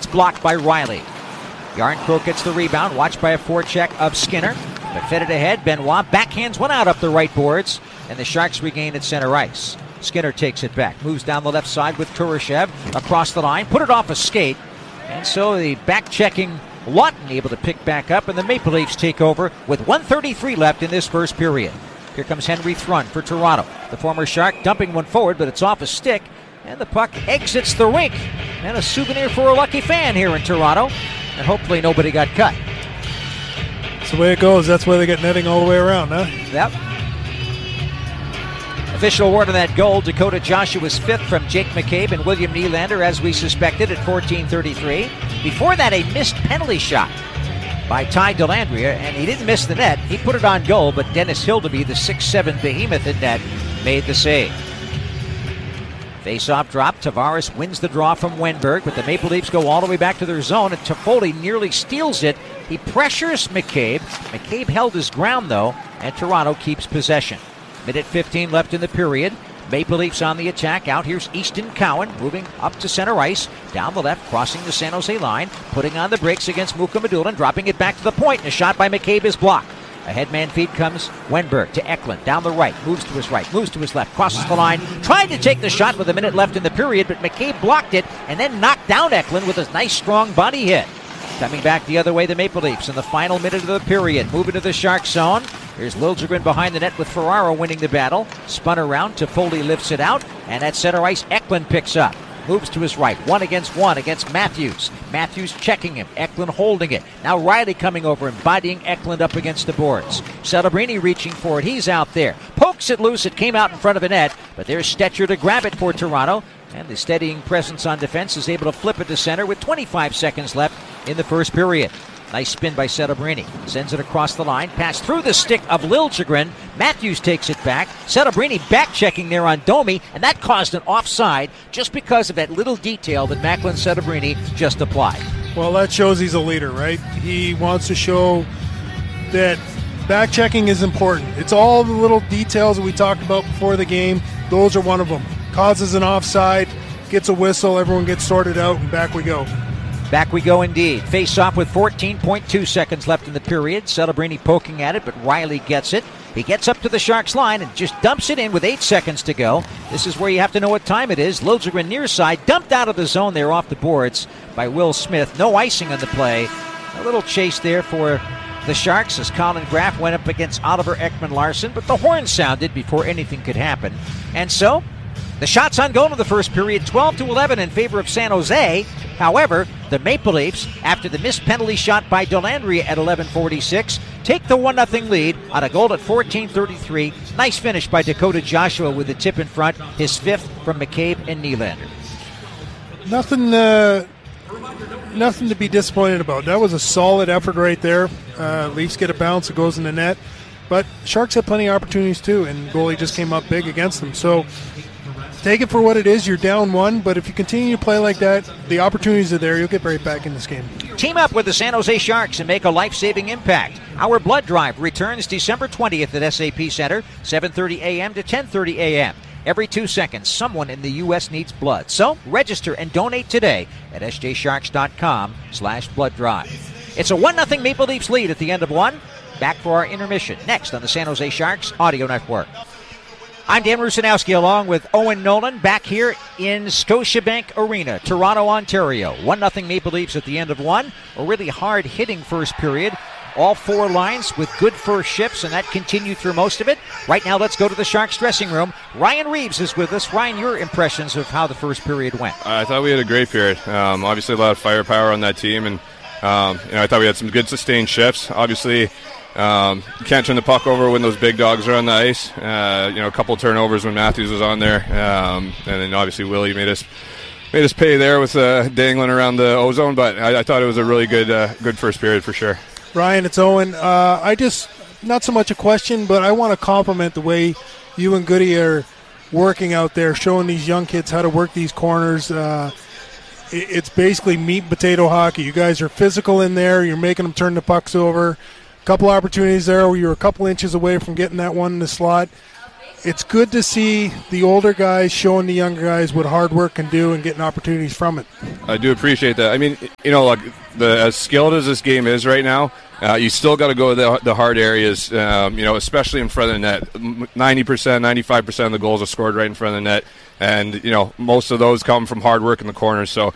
blocked by Riley. Yarncroke gets the rebound, watched by a forecheck of Skinner. But fed it ahead, Benoit backhands one out up the right boards, and the Sharks regain at center ice. Skinner takes it back, moves down the left side with Kurashev across the line, put it off a skate. And so the back-checking Lawton able to pick back up, and the Maple Leafs take over with 1:33 left in this first period. Here comes Henry Thrun for Toronto. The former Shark dumping one forward, but it's off a stick, and the puck exits the rink. And a souvenir for a lucky fan here in Toronto, and hopefully nobody got cut. That's the way it goes. That's why they get netting all the way around, huh? Yep. Official award on that goal, Dakota Joshua's fifth from Jake McCabe and William Nylander, as we suspected, at 14:33. Before that, a missed penalty shot by Ty Dellandrea, and he didn't miss the net. He put it on goal, but Dennis Hildeby, the 6'7 behemoth in net, made the save. Face-off drop. Tavares wins the draw from Wenberg, but the Maple Leafs go all the way back to their zone, and Toffoli nearly steals it. He pressures McCabe. McCabe held his ground, though, and Toronto keeps possession. Minute 15 left in the period. Maple Leafs on the attack. Out here's Easton Cowan moving up to center ice. Down the left, crossing the San Jose line. Putting on the brakes against Muka Madulin. Dropping it back to the point. And a shot by McCabe is blocked. A headman feed comes Wenberg to Eklund. Down the right. Moves to his right. Moves to his left. Crosses the line. Tried to take the shot with a minute left in the period, but McCabe blocked it and then knocked down Eklund with a nice strong body hit. Coming back the other way, the Maple Leafs in the final minute of the period. Moving to the Shark zone. Here's Liljegren behind the net with Ferraro winning the battle. Spun around. Toffoli lifts it out. And at center ice, Eklund picks up. Moves to his right. 1-on-1 against Matthews. Matthews checking him. Eklund holding it. Now Riley coming over and bodying Eklund up against the boards. Celebrini reaching for it. He's out there. Pokes it loose. It came out in front of the net. But there's Stetcher to grab it for Toronto. And the steadying presence on defense is able to flip it to center with 25 seconds left in the first period. Nice spin by Celebrini. Sends it across the line. Pass through the stick of Liljegren. Matthews takes it back. Celebrini back-checking there on Domi, and that caused an offside just because of that little detail that Macklin Celebrini just applied. Well, that shows he's a leader, right? He wants to show that back-checking is important. It's all the little details that we talked about before the game. Those are one of them. Causes an offside, gets a whistle, everyone gets sorted out, and back we go. Back we go indeed. Face off with 14.2 seconds left in the period. Celebrini poking at it, but Riley gets it. He gets up to the Sharks line and just dumps it in with 8 seconds to go. This is where you have to know what time it is. Liljegren near side, dumped out of the zone there off the boards by Will Smith. No icing on the play. A little chase there for the Sharks as Colin Graff went up against Oliver Ekman-Larsson, but the horn sounded before anything could happen. And so, the shots on goal in the first period, 12-11 in favor of San Jose. However, the Maple Leafs, after the missed penalty shot by Dellandrea at 11:46, take the 1-0 lead on a goal at 14:33. Nice finish by Dakota Joshua with the tip in front, his fifth from McCabe and Nylander. Nothing to be disappointed about. That was a solid effort right there. Leafs get a bounce, it goes in the net. But Sharks had plenty of opportunities too, and goalie just came up big against them. So take it for what it is. You're down one, but if you continue to play like that, the opportunities are there. You'll get right back in this game. Team up with the San Jose Sharks and make a life-saving impact. Our blood drive returns December 20th at SAP Center, 7:30 a.m. to 10:30 a.m. Every 2 seconds, someone in the U.S. needs blood. So register and donate today at sjsharks.com/blood drive. It's a 1-0 Maple Leafs lead at the end of one. Back for our intermission next on the San Jose Sharks Audio Network. I'm Dan Rusanowski along with Owen Nolan back here in Scotiabank Arena, Toronto, Ontario. 1-0 Maple Leafs at the end of one. A really hard-hitting first period. All four lines with good first shifts, and that continued through most of it. Right now, let's go to the Sharks dressing room. Ryan Reeves is with us. Ryan, your impressions of how the first period went? I thought we had a great period. Obviously, a lot of firepower on that team, and I thought we had some good sustained shifts. Obviously, you can't turn the puck over when those big dogs are on the ice. A couple of turnovers when Matthews was on there, and then obviously Willie made us pay there with dangling around the ozone. But I thought it was a really good first period for sure. Ryan, it's Owen. Not so much a question, but I want to compliment the way you and Goody are working out there, showing these young kids how to work these corners. It's basically meat and potato hockey. You guys are physical in there. You're making them turn the pucks over. A couple opportunities there where you were a couple inches away from getting that one in the slot. it's good to see the older guys showing the younger guys what hard work can do and getting opportunities from it. I do appreciate that. I mean, like as skilled as this game is right now, you still got to go to the hard areas, especially in front of the net. 90%, 95% of the goals are scored right in front of the net. And, most of those come from hard work in the corners. So,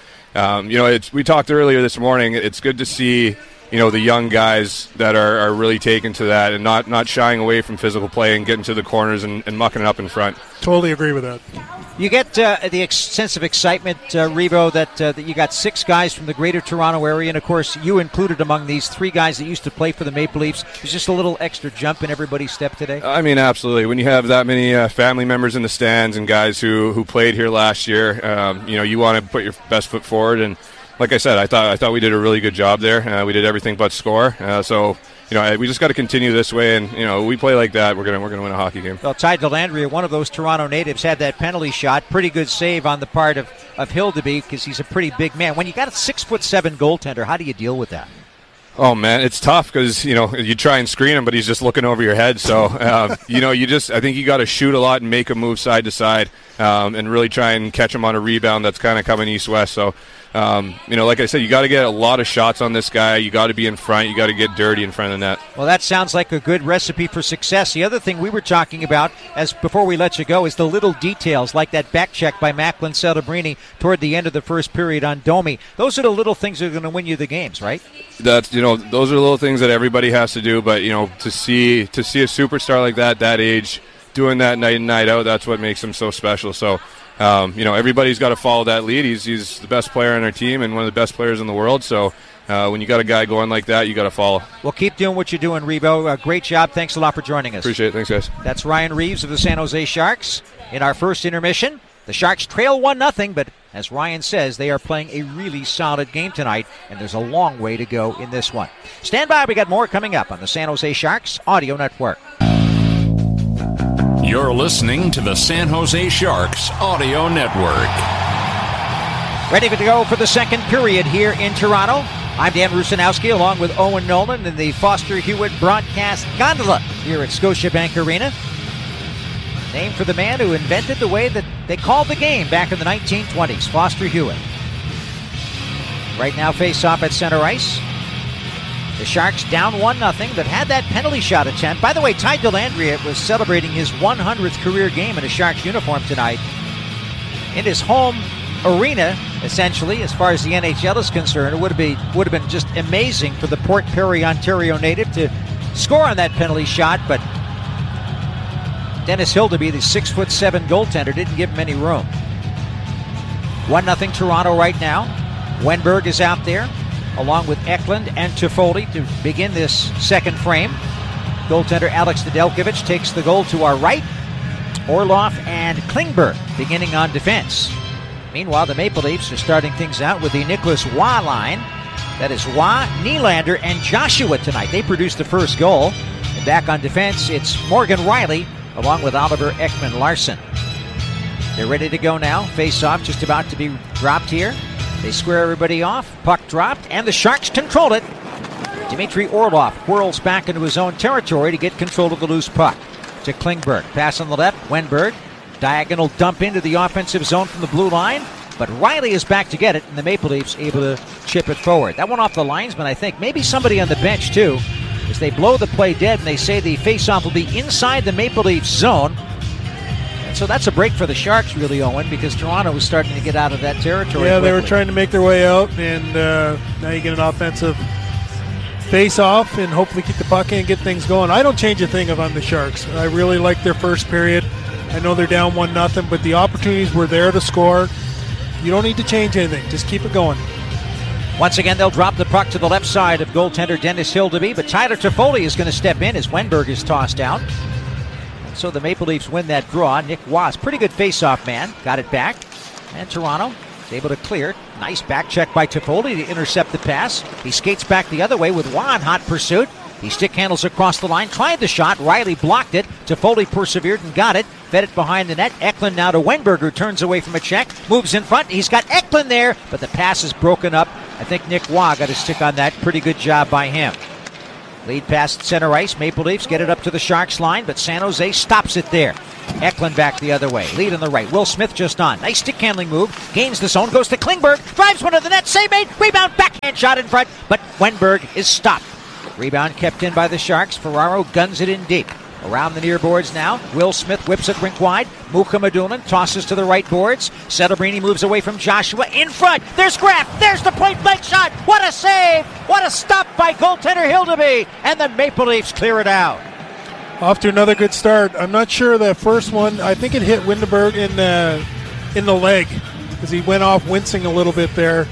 we talked earlier this morning. It's good to see, the young guys that are really taken to that and not shying away from physical play and getting to the corners and mucking it up in front. Totally agree with that. You get the sense of excitement, Revo, that you got 6 guys from the greater Toronto area, and, of course, you included among these 3 guys that used to play for the Maple Leafs. There's just a little extra jump in everybody's step today? I mean, absolutely. When you have that many family members in the stands and guys who played here last year, you want to put your best foot forward. And like I said, I thought we did a really good job there. We did everything but score. We just got to continue this way, and we play like that, we're gonna win a hockey game. Well, Ty Dellandrea, one of those Toronto natives, had that penalty shot. Pretty good save on the part of Hildeby because he's a pretty big man. When you got a 6'7" goaltender, how do you deal with that? Oh man, it's tough because you try and screen him, but he's just looking over your head. So I think you got to shoot a lot and make him move side to side, and really try and catch him on a rebound that's kind of coming east-west. So. Like I said, you got to get a lot of shots on this guy. You got to be in front. You got to get dirty in front of the net. Well, that sounds like a good recipe for success. The other thing we were talking about, before we let you go, is the little details, like that back check by Macklin Celebrini toward the end of the first period on Domi. Those are the little things that are going to win you the games, right? Those are the little things that everybody has to do. But to see a superstar like that age doing that night in, night out, that's what makes him so special. So. Everybody's got to follow that lead. He's the best player on our team and one of the best players in the world. So when you got a guy going like that, you got to follow. Well, keep doing what you're doing, Revo. Great job. Thanks a lot for joining us. Appreciate it. Thanks, guys. That's Ryan Reeves of the San Jose Sharks. In our first intermission, the Sharks trail 1-0, but as Ryan says, they are playing a really solid game tonight, and there's a long way to go in this one. Stand by. We got more coming up on the San Jose Sharks Audio Network. You're listening to the San Jose Sharks Audio Network. Ready to go for the second period here in Toronto. I'm Dan Rusanowski along with Owen Nolan in the Foster Hewitt broadcast gondola here at Scotiabank Arena. Named for the man who invented the way that they called the game back in the 1920s, Foster Hewitt. Right now face-off at center ice. The Sharks down 1-0, but had that penalty shot attempt. By the way, Ty Dellandrea was celebrating his 100th career game in a Sharks uniform tonight. In his home arena, essentially, as far as the NHL is concerned, it would have been just amazing for the Port Perry, Ontario native to score on that penalty shot, but Dennis Hildeby, the 6'7" goaltender, didn't give him any room. 1-0 Toronto right now. Wenberg is out there, along with Eklund and Toffoli to begin this second frame. Goaltender Alex Nedeljkovic takes the goal to our right. Orlov and Klingberg beginning on defense. Meanwhile, the Maple Leafs are starting things out with the Nicholas Waugh line. That is Waugh, Nylander, and Joshua tonight. They produced the first goal. And back on defense, it's Morgan Rielly along with Oliver Ekman-Larsson. They're ready to go now. Face-off just about to be dropped here. They square everybody off. Puck dropped, and the Sharks control it. Dmitry Orlov whirls back into his own territory to get control of the loose puck. To Klingberg. Pass on the left. Wenberg. Diagonal dump into the offensive zone from the blue line. But Rielly is back to get it, and the Maple Leafs able to chip it forward. That went off the linesman, I think. Maybe somebody on the bench, too, as they blow the play dead, and they say the face-off will be inside the Maple Leafs zone. So that's a break for the Sharks, really, Owen, because Toronto was starting to get out of that territory. Yeah, quickly. They were trying to make their way out, and now you get an offensive face-off and hopefully keep the puck in and get things going. I don't change a thing if I'm the Sharks. I really like their first period. I know they're down 1-0, but the opportunities were there to score. You don't need to change anything. Just keep it going. Once again, they'll drop the puck to the left side of goaltender Dennis Hildeby, but Tyler Toffoli is going to step in as Wenberg is tossed out. So the Maple Leafs win that draw. Nick Waugh, pretty good face-off man, got it back. And Toronto is able to clear. Nice back check by Toffoli to intercept the pass. He skates back the other way with Waugh in hot pursuit. He stick handles across the line, tried the shot. Rielly blocked it. Toffoli persevered and got it. Fed it behind the net. Eklund now to Wenberg, who turns away from a check. Moves in front. He's got Eklund there, but the pass is broken up. I think Nick Waugh got a stick on that. Pretty good job by him. Lead past center ice. Maple Leafs get it up to the Sharks line, but San Jose stops it there. Eklund back the other way. Lead on the right. Will Smith just on. Nice stick handling move. Gains the zone. Goes to Klingberg. Drives one to the net. Save made. Rebound. Backhand shot in front. But Wenberg is stopped. Rebound kept in by the Sharks. Ferraro guns it in deep. Around the near boards now. Will Smith whips it rink wide. Muka Madunan tosses to the right boards. Settlebrini moves away from Joshua. In front. There's Graf. There's the point blank shot. What a save. What a stop by goaltender Hildeby. And the Maple Leafs clear it out. Off to another good start. I'm not sure the first one. I think it hit Windenburg in the leg as he went off wincing a little bit there.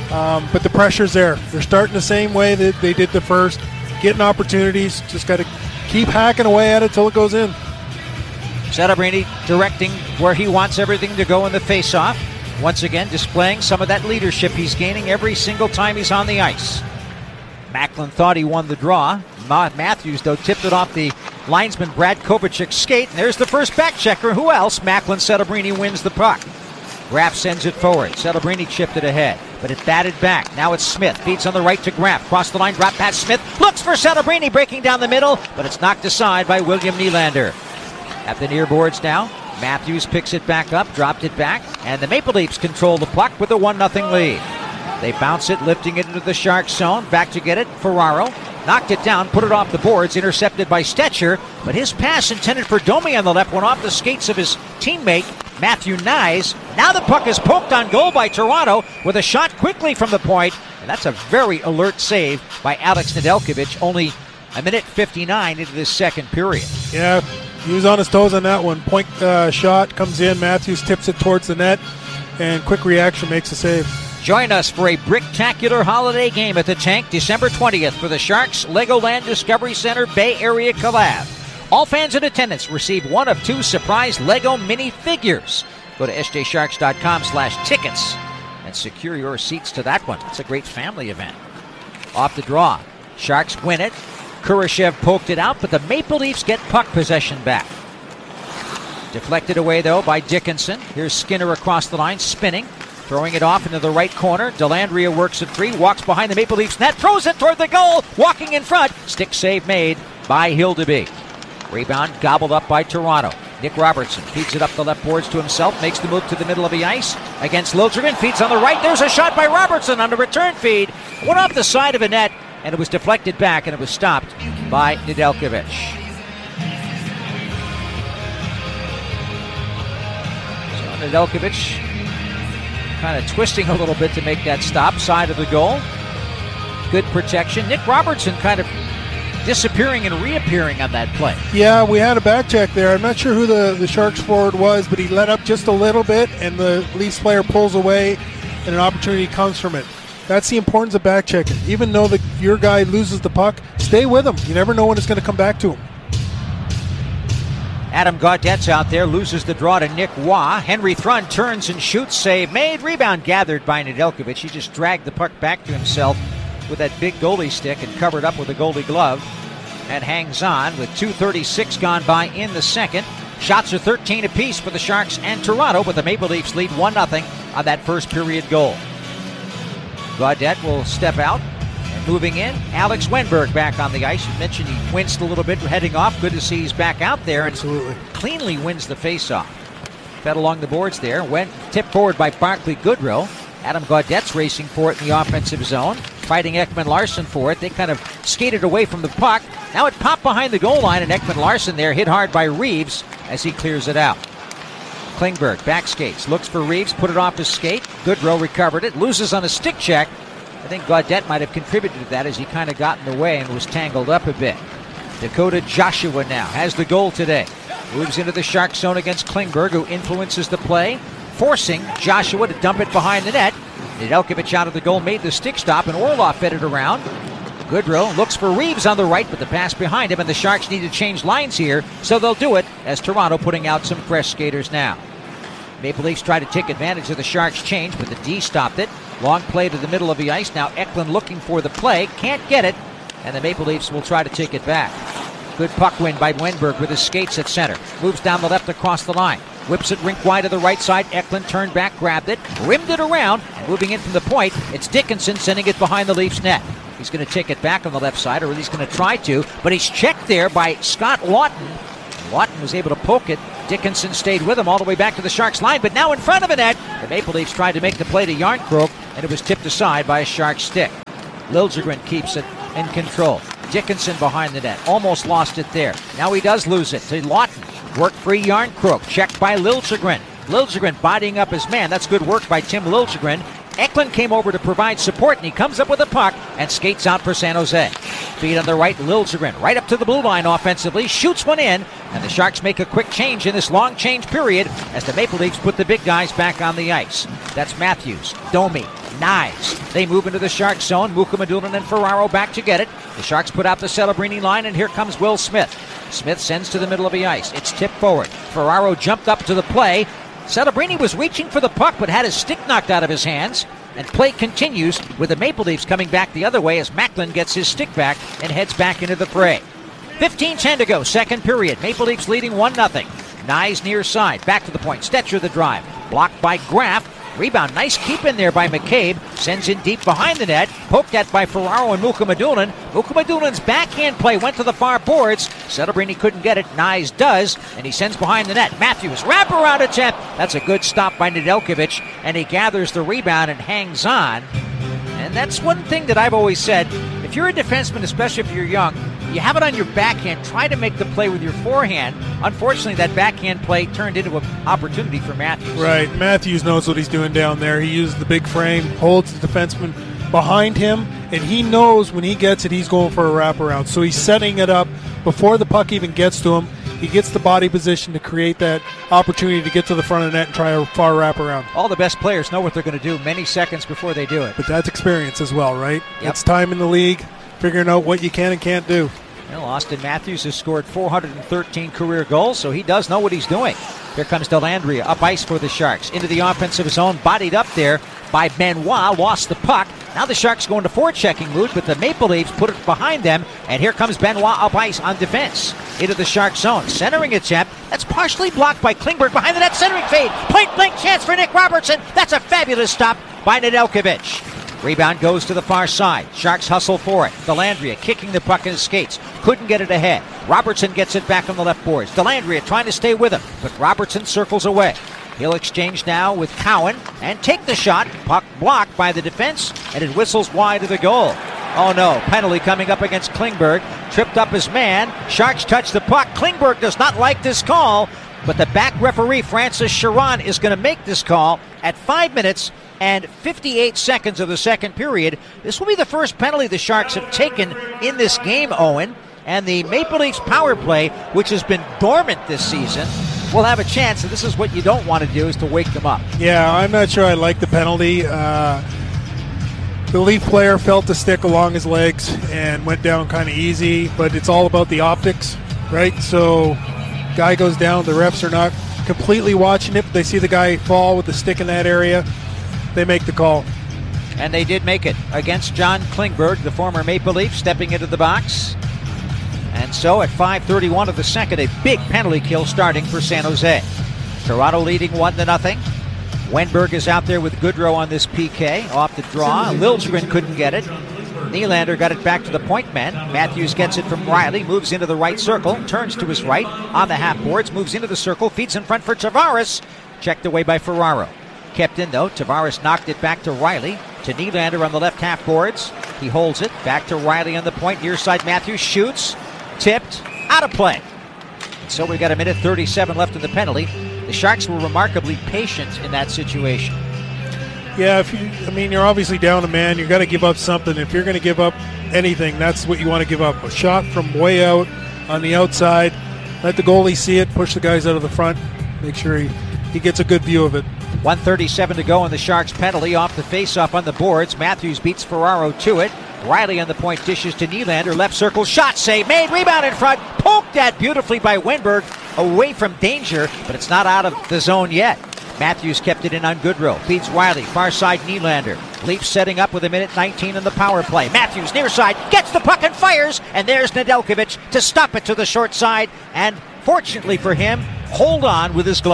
But the pressure's there. They're starting the same way that they did the first. Getting opportunities. Just got to keep hacking away at it till it goes in. Settlebrini directing where he wants everything to go in the face-off. Once again, displaying some of that leadership he's gaining every single time he's on the ice. Macklin thought he won the draw. Matthews, though, tipped it off the linesman Brad Kovacic's skate. And there's the first back checker. Who else? Macklin. Settlebrini wins the puck. Graf sends it forward. Settlebrini chipped it ahead, but it batted back. Now it's Smith. Feeds on the right to Graf. Cross the line, drop past Smith. Looks for Settlebrini, breaking down the middle, but it's knocked aside by William Nylander. At the near boards now, Matthews picks it back up, dropped it back, and the Maple Leafs control the puck with a 1-0 lead. They bounce it, lifting it into the Sharks zone. Back to get it, Ferraro. Knocked it down, put it off the boards, intercepted by Stetcher, but his pass intended for Domi on the left went off the skates of his teammate, Matthew Nyes. Now the puck is poked on goal by Toronto with a shot quickly from the point, and that's a very alert save by Alex Nedeljkovic, only a minute 59 into this second period. Yeah, he was on his toes on that one. Point shot comes in, Matthews tips it towards the net, and quick reaction makes a save. Join us for a bricktacular holiday game at the Tank December 20th for the Sharks Legoland Discovery Center Bay Area Collab. All fans in attendance receive one of 2 surprise Lego minifigures. Go to sjsharks.com/tickets and secure your seats to that one. It's a great family event. Off the draw. Sharks win it. Kurashev poked it out, but the Maple Leafs get puck possession back. Deflected away, though, by Dickinson. Here's Skinner across the line, spinning. Throwing it off into the right corner. Dellandrea works it free, walks behind the Maple Leafs net, throws it toward the goal, walking in front. Stick save made by Hildeby. Rebound gobbled up by Toronto. Nick Robertson feeds it up the left boards to himself, makes the move to the middle of the ice against Liljegren, feeds on the right. There's a shot by Robertson on the return feed. Went off the side of a net, and it was deflected back, and it was stopped by Nedeljkovic. So Nedeljkovic kind of twisting a little bit to make that stop, side of the goal. Good protection. Nick Robertson kind of disappearing and reappearing on that play. Yeah, we had a back check there. I'm not sure who the Sharks forward was, but he let up just a little bit, and the Leafs player pulls away, and an opportunity comes from it. That's the importance of back checking. Even though your guy loses the puck, stay with him. You never know when it's going to come back to him. Adam Gaudette's out there, loses the draw to Nick Waugh. Henry Thrun turns and shoots, save made. Rebound gathered by Nedeljkovic. He just dragged the puck back to himself with that big goalie stick and covered up with a goalie glove and hangs on with 2:36 gone by in the second. Shots are 13 apiece for the Sharks and Toronto, but the Maple Leafs lead 1-0 on that first period goal. Gaudette will step out. Moving in, Alex Wenberg back on the ice. You mentioned he winced a little bit heading off. Good to see he's back out there. Absolutely. Cleanly wins the faceoff. Fed along the boards there. Went tipped forward by Barclay Goodrow. Adam Gaudette's racing for it in the offensive zone. Fighting Ekman Larsson for it. They kind of skated away from the puck. Now it popped behind the goal line, and Ekman Larsson there hit hard by Reeves as he clears it out. Klingberg back skates. Looks for Reeves. Put it off his skate. Goodrow recovered it. Loses on a stick check. I think Gaudette might have contributed to that as he kind of got in the way and was tangled up a bit. Dakota Joshua now has the goal today. Moves into the Shark zone against Klingberg, who influences the play, forcing Joshua to dump it behind the net. Nedeljkovic out of the goal, made the stick stop, and Orlov fed it around. Goodrow looks for Reeves on the right, but the pass behind him, and the Sharks need to change lines here, so they'll do it as Toronto putting out some fresh skaters now. Maple Leafs try to take advantage of the Sharks' change, but the D stopped it. Long play to the middle of the ice. Now Eklund looking for the play. Can't get it. And the Maple Leafs will try to take it back. Good puck win by Wenberg with his skates at center. Moves down the left across the line. Whips it rink wide to the right side. Eklund turned back, grabbed it, rimmed it around, and moving in from the point, it's Dickinson sending it behind the Leafs net. He's going to take it back on the left side, or he's going to try to, but he's checked there by Scott Laughton. Laughton was able to poke it. Dickinson stayed with him all the way back to the Sharks line, but now in front of the net, the Maple Leafs tried to make the play to Järnkrok, and it was tipped aside by a Shark stick. Liljegren keeps it in control. Dickinson behind the net, almost lost it there. Now he does lose it to Laughton. Work free Järnkrok, checked by Liljegren. Liljegren bodying up his man. That's good work by Tim Liljegren. Eklund came over to provide support, and he comes up with a puck and skates out for San Jose. Feed on the right, Liljegren right up to the blue line offensively, shoots one in, and the Sharks make a quick change in this long change period as the Maple Leafs put the big guys back on the ice. That's Matthews, Domi, Knives. They move into the Shark zone. Mukhamadullin and Ferraro back to get it. The Sharks put out the Celebrini line, and here comes Will Smith. Smith sends to the middle of the ice. It's tipped forward. Ferraro jumped up to the play. Celebrini was reaching for the puck but had his stick knocked out of his hands. And play continues with the Maple Leafs coming back the other way as Macklin gets his stick back and heads back into the fray. 15:10 to go, second period. Maple Leafs leading 1-0. Nyes near side, back to the point. Stetcher the drive. Blocked by Graff. Rebound, nice keep in there by McCabe. Sends in deep behind the net. Poked at by Ferraro and Mukhamadullin. Mukhamadulin's backhand play went to the far boards. Celebrini couldn't get it. Nyes does, and he sends behind the net. Matthews, wraparound attempt. That's a good stop by Nedeljkovic, and he gathers the rebound and hangs on. And that's one thing that I've always said. If you're a defenseman, especially if you're young, you have it on your backhand, try to make the play with your forehand. Unfortunately, that backhand play turned into an opportunity for Matthews. Right, Matthews knows what he's doing down there. He uses the big frame, holds the defenseman behind him, and he knows when he gets it, he's going for a wraparound. So he's setting it up before the puck even gets to him. He gets the body position to create that opportunity to get to the front of the net and try a far wraparound. All the best players know what they're going to do many seconds before they do it. But that's experience as well, right? Yep. It's time in the league, figuring out what you can and can't do. Well, Austin Matthews has scored 413 career goals, so he does know what he's doing. Here comes Dellandrea up ice for the Sharks. Into the offensive zone, bodied up there by Benoit, lost the puck. Now the Sharks go into forechecking mood, but the Maple Leafs put it behind them, and here comes Benoit up ice on defense. Into the Shark zone, centering attempt. That's partially blocked by Klingberg behind the net, centering fade. Point-blank chance for Nick Robertson. That's a fabulous stop by Nedeljkovic. Rebound goes to the far side. Sharks hustle for it. Dellandrea kicking the puck in his skates. Couldn't get it ahead. Robertson gets it back on the left boards. Dellandrea trying to stay with him, but Robertson circles away. He'll exchange now with Cowan and take the shot. Puck blocked by the defense, and it whistles wide of the goal. Oh no, penalty coming up against Klingberg. Tripped up his man. Sharks touch the puck. Klingberg does not like this call, but the back referee, Francis Sharon, is going to make this call at 5 minutes and 58 seconds of the second period. This will be the first penalty the Sharks have taken in this game, Owen. And the Maple Leafs power play, which has been dormant this season, will have a chance. And this is what you don't want to do, is to wake them up. Yeah, I'm not sure I like the penalty. The Leaf player felt the stick along his legs and went down kind of easy, but it's all about the optics, right? So guy goes down, the refs are not completely watching it, but they see the guy fall with the stick in that area. They make the call. And they did make it against John Klingberg, the former Maple Leaf, stepping into the box. And so at 5:31 of the second, a big penalty kill starting for San Jose. Toronto leading 1-0. Wenberg is out there with Goodrow on this PK, off the draw. Liljegren couldn't get it. Nylander got it back to the point man. Matthews gets it from Riley, moves into the right circle, turns to his right on the half boards, moves into the circle, feeds in front for Tavares. Checked away by Ferraro. Kept in though. Tavares knocked it back to Riley. To Nylander on the left half boards. He holds it. Back to Riley on the point. Near side Matthews shoots. Tipped. Out of play. So we've got 1:37 left in the penalty. The Sharks were remarkably patient in that situation. Yeah, you're obviously down a man. You've got to give up something. If you're going to give up anything, that's what you want to give up. A shot from way out on the outside. Let the goalie see it. Push the guys out of the front. Make sure he gets a good view of it. 1:37 to go in the Sharks penalty. Off the face-off on the boards. Matthews beats Ferraro to it. Riley on the point, dishes to Nylander. Left circle, shot save made. Rebound in front. Poked at beautifully by Wenberg. Away from danger, but it's not out of the zone yet. Matthews kept it in on Goodrow. Feeds Riley. Far side Nylander. Leafs setting up with 1:19 in the power play. Matthews near side. Gets the puck and fires. And there's Nedeljkovic to stop it to the short side. And fortunately for him, hold on with his glove.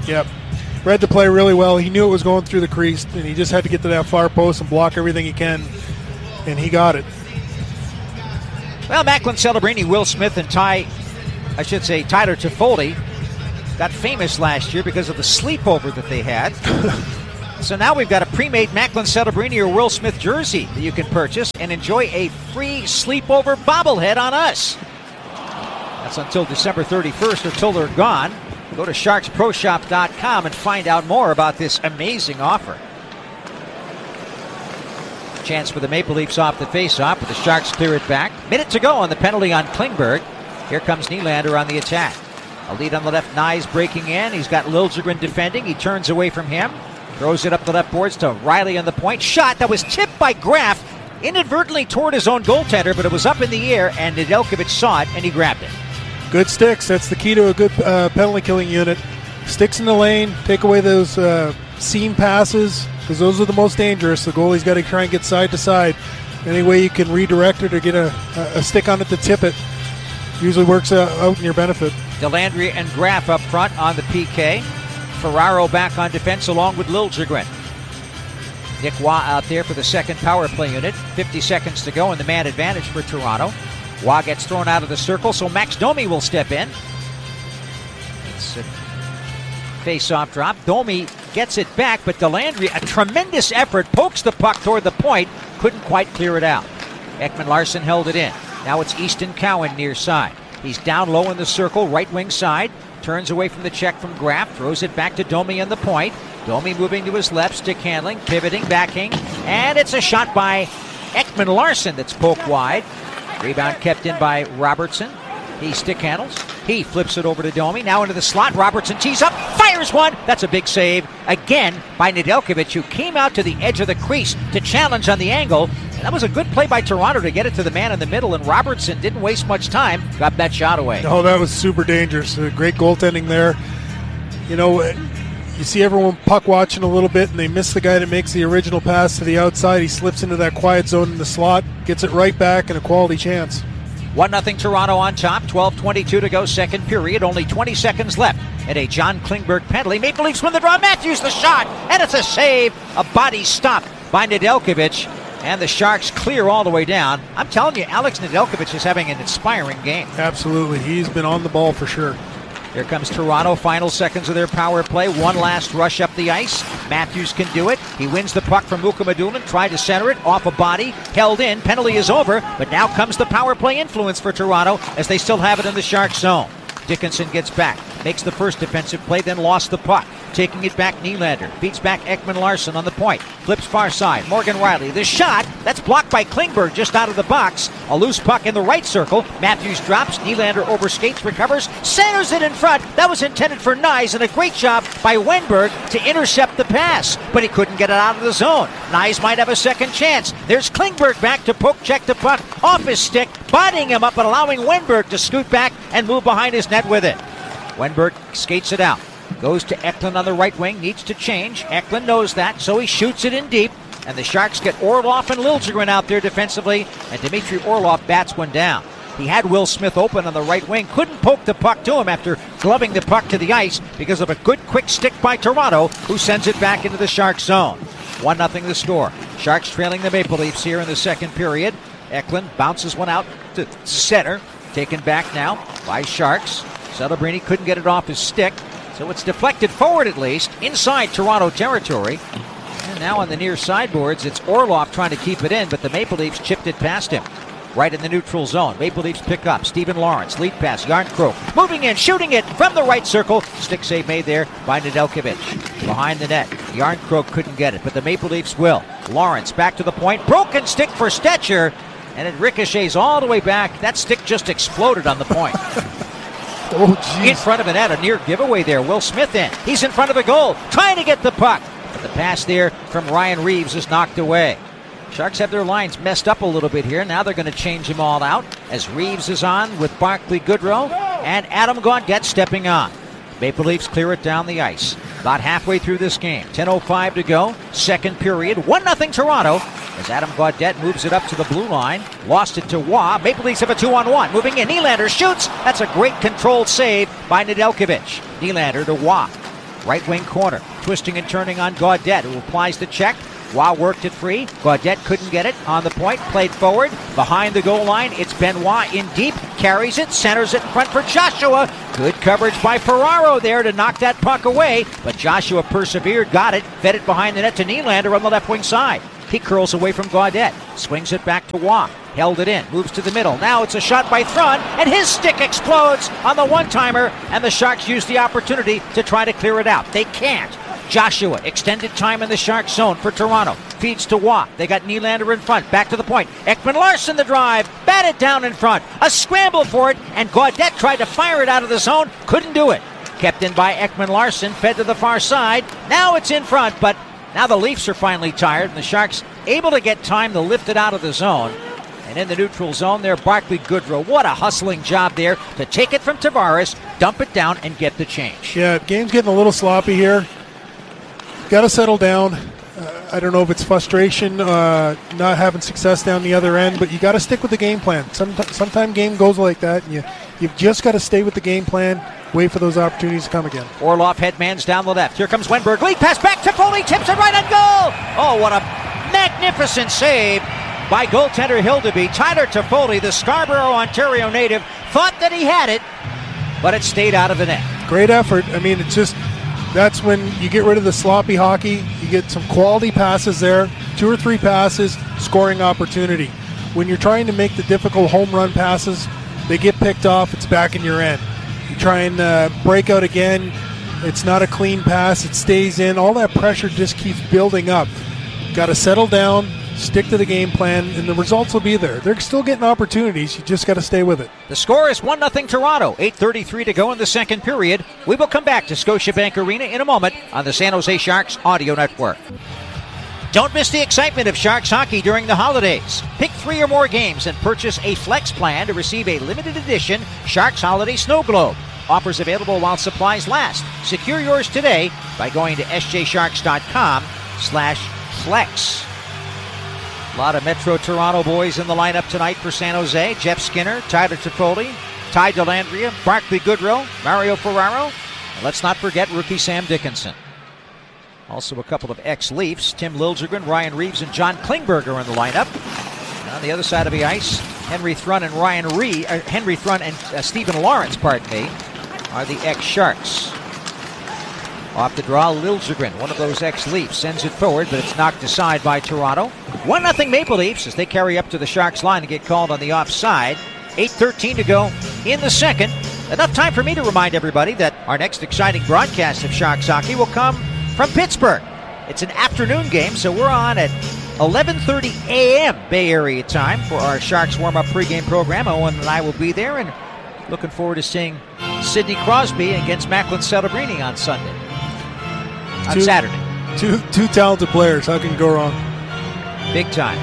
Yep. Read the play really well. He knew it was going through the crease, and he just had to get to that far post and block everything he can, and he got it. Well, Macklin Celebrini, Will Smith, and Tyler Toffoli got famous last year because of the sleepover that they had. So now we've got a pre-made Macklin Celebrini or Will Smith jersey that you can purchase and enjoy a free sleepover bobblehead on us. That's until December 31st or till they're gone. Go to SharksProShop.com and find out more about this amazing offer. Chance for the Maple Leafs off the face-off, but the Sharks clear it back. Minute to go on the penalty on Klingberg. Here comes Nylander on the attack. A lead on the left, Nyes breaking in. He's got Liljegren defending. He turns away from him. Throws it up the left boards to Riley on the point. Shot that was tipped by Graf inadvertently toward his own goaltender, but it was up in the air, and Nedeljkovic saw it, and he grabbed it. Good sticks. That's the key to a good penalty killing unit. Sticks in the lane. Take away those seam passes, because those are the most dangerous. The goalie's got to try and get side to side. Any way you can redirect it or get a stick on it to tip it usually works out in your benefit. Delandria and Graf up front on the PK. Ferraro back on defense along with Liljegren. Nick Waugh out there for the second power play unit. 50 seconds to go and the man advantage for Toronto. Waugh gets thrown out of the circle, so Max Domi will step in. It's a face-off drop. Domi gets it back, but Delandria, a tremendous effort, pokes the puck toward the point. Couldn't quite clear it out. Ekman Larsson held it in. Now it's Easton Cowan near side. He's down low in the circle, right wing side. Turns away from the check from Graf, throws it back to Domi on the point. Domi moving to his left, stick handling, pivoting, backing, and it's a shot by Ekman Larsson that's poked wide. Rebound kept in by Robertson. He stick handles. He flips it over to Domi. Now into the slot. Robertson tees up, fires one. That's a big save again by Nedeljkovic, who came out to the edge of the crease to challenge on the angle. And that was a good play by Toronto to get it to the man in the middle, and Robertson didn't waste much time. Got that shot away. Oh, that was super dangerous. Great goaltending there. You know, you see everyone puck watching a little bit, and they miss the guy that makes the original pass to the outside. He slips into that quiet zone in the slot, gets it right back, and a quality chance. 1-0 Toronto on top, 12:22 to go, second period, only 20 seconds left. And a John Klingberg penalty. Maple Leafs win the draw. Matthews the shot, and it's a save. A body stop by Nedeljkovic, and the Sharks clear all the way down. I'm telling you, Alex Nedeljkovic is having an inspiring game. Absolutely. He's been on the ball for sure. Here comes Toronto, final seconds of their power play. One last rush up the ice. Matthews can do it. He wins the puck from Mukko Medulin, tried to center it, off a body, held in, penalty is over, but now comes the power play influence for Toronto as they still have it in the Sharks zone. Dickinson gets back, makes the first defensive play, then lost the puck. Taking it back, Nylander beats back Ekman Larsson on the point. Flips far side, Morgan Riley. The shot, that's blocked by Klingberg just out of the box. A loose puck in the right circle. Matthews drops, Nylander overskates, recovers, centers it in front. That was intended for Nyes, and a great job by Wenberg to intercept the pass, but he couldn't get it out of the zone. Nyes might have a second chance. There's Klingberg back to poke check the puck off his stick, bodying him up and allowing Wenberg to scoot back and move behind his net with it. Wenberg skates it out. Goes to Eklund on the right wing, needs to change. Eklund knows that, so he shoots it in deep. And the Sharks get Orlov and Liljegren out there defensively, and Dmitry Orlov bats one down. He had Will Smith open on the right wing, couldn't poke the puck to him after gloving the puck to the ice because of a good quick stick by Toronto, who sends it back into the Sharks zone. 1-0 the score. Sharks trailing the Maple Leafs here in the second period. Eklund bounces one out to center, taken back now by Sharks. Celebrini couldn't get it off his stick, so it's deflected forward at least, inside Toronto territory. And now on the near sideboards, it's Orlov trying to keep it in, but the Maple Leafs chipped it past him. Right in the neutral zone. Maple Leafs pick up. Stephen Lawrence, lead pass, Järnkrok. Moving in, shooting it from the right circle. Stick save made there by Nedeljkovic. Behind the net, Järnkrok couldn't get it, but the Maple Leafs will. Lawrence back to the point. Broken stick for Stetcher, and it ricochets all the way back. That stick just exploded on the point. In front of a net, a near giveaway there. Will Smith in. He's in front of the goal, trying to get the puck. But the pass there from Ryan Reeves is knocked away. Sharks have their lines messed up a little bit here. Now they're going to change them all out as Reeves is on with Barclay Goodrow and Adam Gaudette stepping on. Maple Leafs clear it down the ice. About halfway through this game. 10:05 to go. Second period. 1-0 Toronto as Adam Gaudette moves it up to the blue line. Lost it to Waugh. Maple Leafs have a 2-on-1. Moving in. Nylander shoots. That's a great controlled save by Nedeljkovic. Nylander to Waugh. Right wing corner. Twisting and turning on Gaudette, who applies the check. Waugh worked it free. Gaudette couldn't get it. On the point, played forward. Behind the goal line, it's Benoit in deep. Carries it, centers it in front for Joshua. Good coverage by Ferraro there to knock that puck away. But Joshua persevered, got it, fed it behind the net to Nylander on the left wing side. He curls away from Gaudette. Swings it back to Waugh. Held it in. Moves to the middle. Now it's a shot by Thrun, and his stick explodes on the one-timer, and the Sharks use the opportunity to try to clear it out. They can't. Joshua, extended time in the Sharks zone for Toronto. Feeds to Waugh. They got Nylander in front. Back to the point. Ekman-Larsson the drive. Batted down in front. A scramble for it, and Gaudette tried to fire it out of the zone. Couldn't do it. Kept in by Ekman-Larsson. Fed to the far side. Now it's in front, but now the Leafs are finally tired, and the Sharks able to get time to lift it out of the zone. And in the neutral zone there, Barclay Goodrow. What a hustling job there to take it from Tavares, dump it down, and get the change. Yeah, game's getting a little sloppy here. Got to settle down. I don't know if it's frustration, not having success down the other end, but you got to stick with the game plan. Sometimes game goes like that, and you've just got to stay with the game plan, wait for those opportunities to come again. Orlov headmans down the left. Here comes Wenberg. Lead pass back to Foley. Tips it right on goal. Oh, what a magnificent save by goaltender Hildeby. Tyler Toffoli, the Scarborough, Ontario native, thought that he had it, but it stayed out of the net. Great effort. I mean, it's just, that's when you get rid of the sloppy hockey. You get some quality passes there, 2 or 3 passes, scoring opportunity. When you're trying to make the difficult home run passes, they get picked off, it's back in your end. You try and break out again, it's not a clean pass, it stays in. All that pressure just keeps building up. Got to settle down, stick to the game plan, and the results will be there. They're still getting opportunities. You just got to stay with it. The score is 1-0 Toronto. 8:33 to go in the second period. We will come back to Scotiabank Arena in a moment on the San Jose Sharks Audio Network. Don't miss the excitement of Sharks hockey during the holidays. Pick 3 or more games and purchase a flex plan to receive a limited edition Sharks Holiday Snow Globe. Offers available while supplies last. Secure yours today by going to sjsharks.com/flex. A lot of Metro Toronto boys in the lineup tonight for San Jose. Jeff Skinner, Tyler Toffoli, Ty Dellandrea, Barclay Goodrow, Mario Ferraro, and let's not forget rookie Sam Dickinson. Also a couple of ex-Leafs, Tim Liljegren, Ryan Reeves, and John Klingberg are in the lineup. And on the other side of the ice, Henry Thrun and Stephen Lawrence, are the ex-Sharks. Off the draw, Liljegren, one of those ex-Leafs, sends it forward, but it's knocked aside by Toronto. 1-0 Maple Leafs as they carry up to the Sharks line and get called on the offside. 8:13 to go in the second. Enough time for me to remind everybody that our next exciting broadcast of Sharks hockey will come from Pittsburgh. It's an afternoon game, so we're on at 11:30 a.m. Bay Area time for our Sharks warm-up pregame program. Owen and I will be there, and looking forward to seeing Sidney Crosby against Macklin Celebrini on Sunday. On Saturday. Two talented players. How can you go wrong? Big time.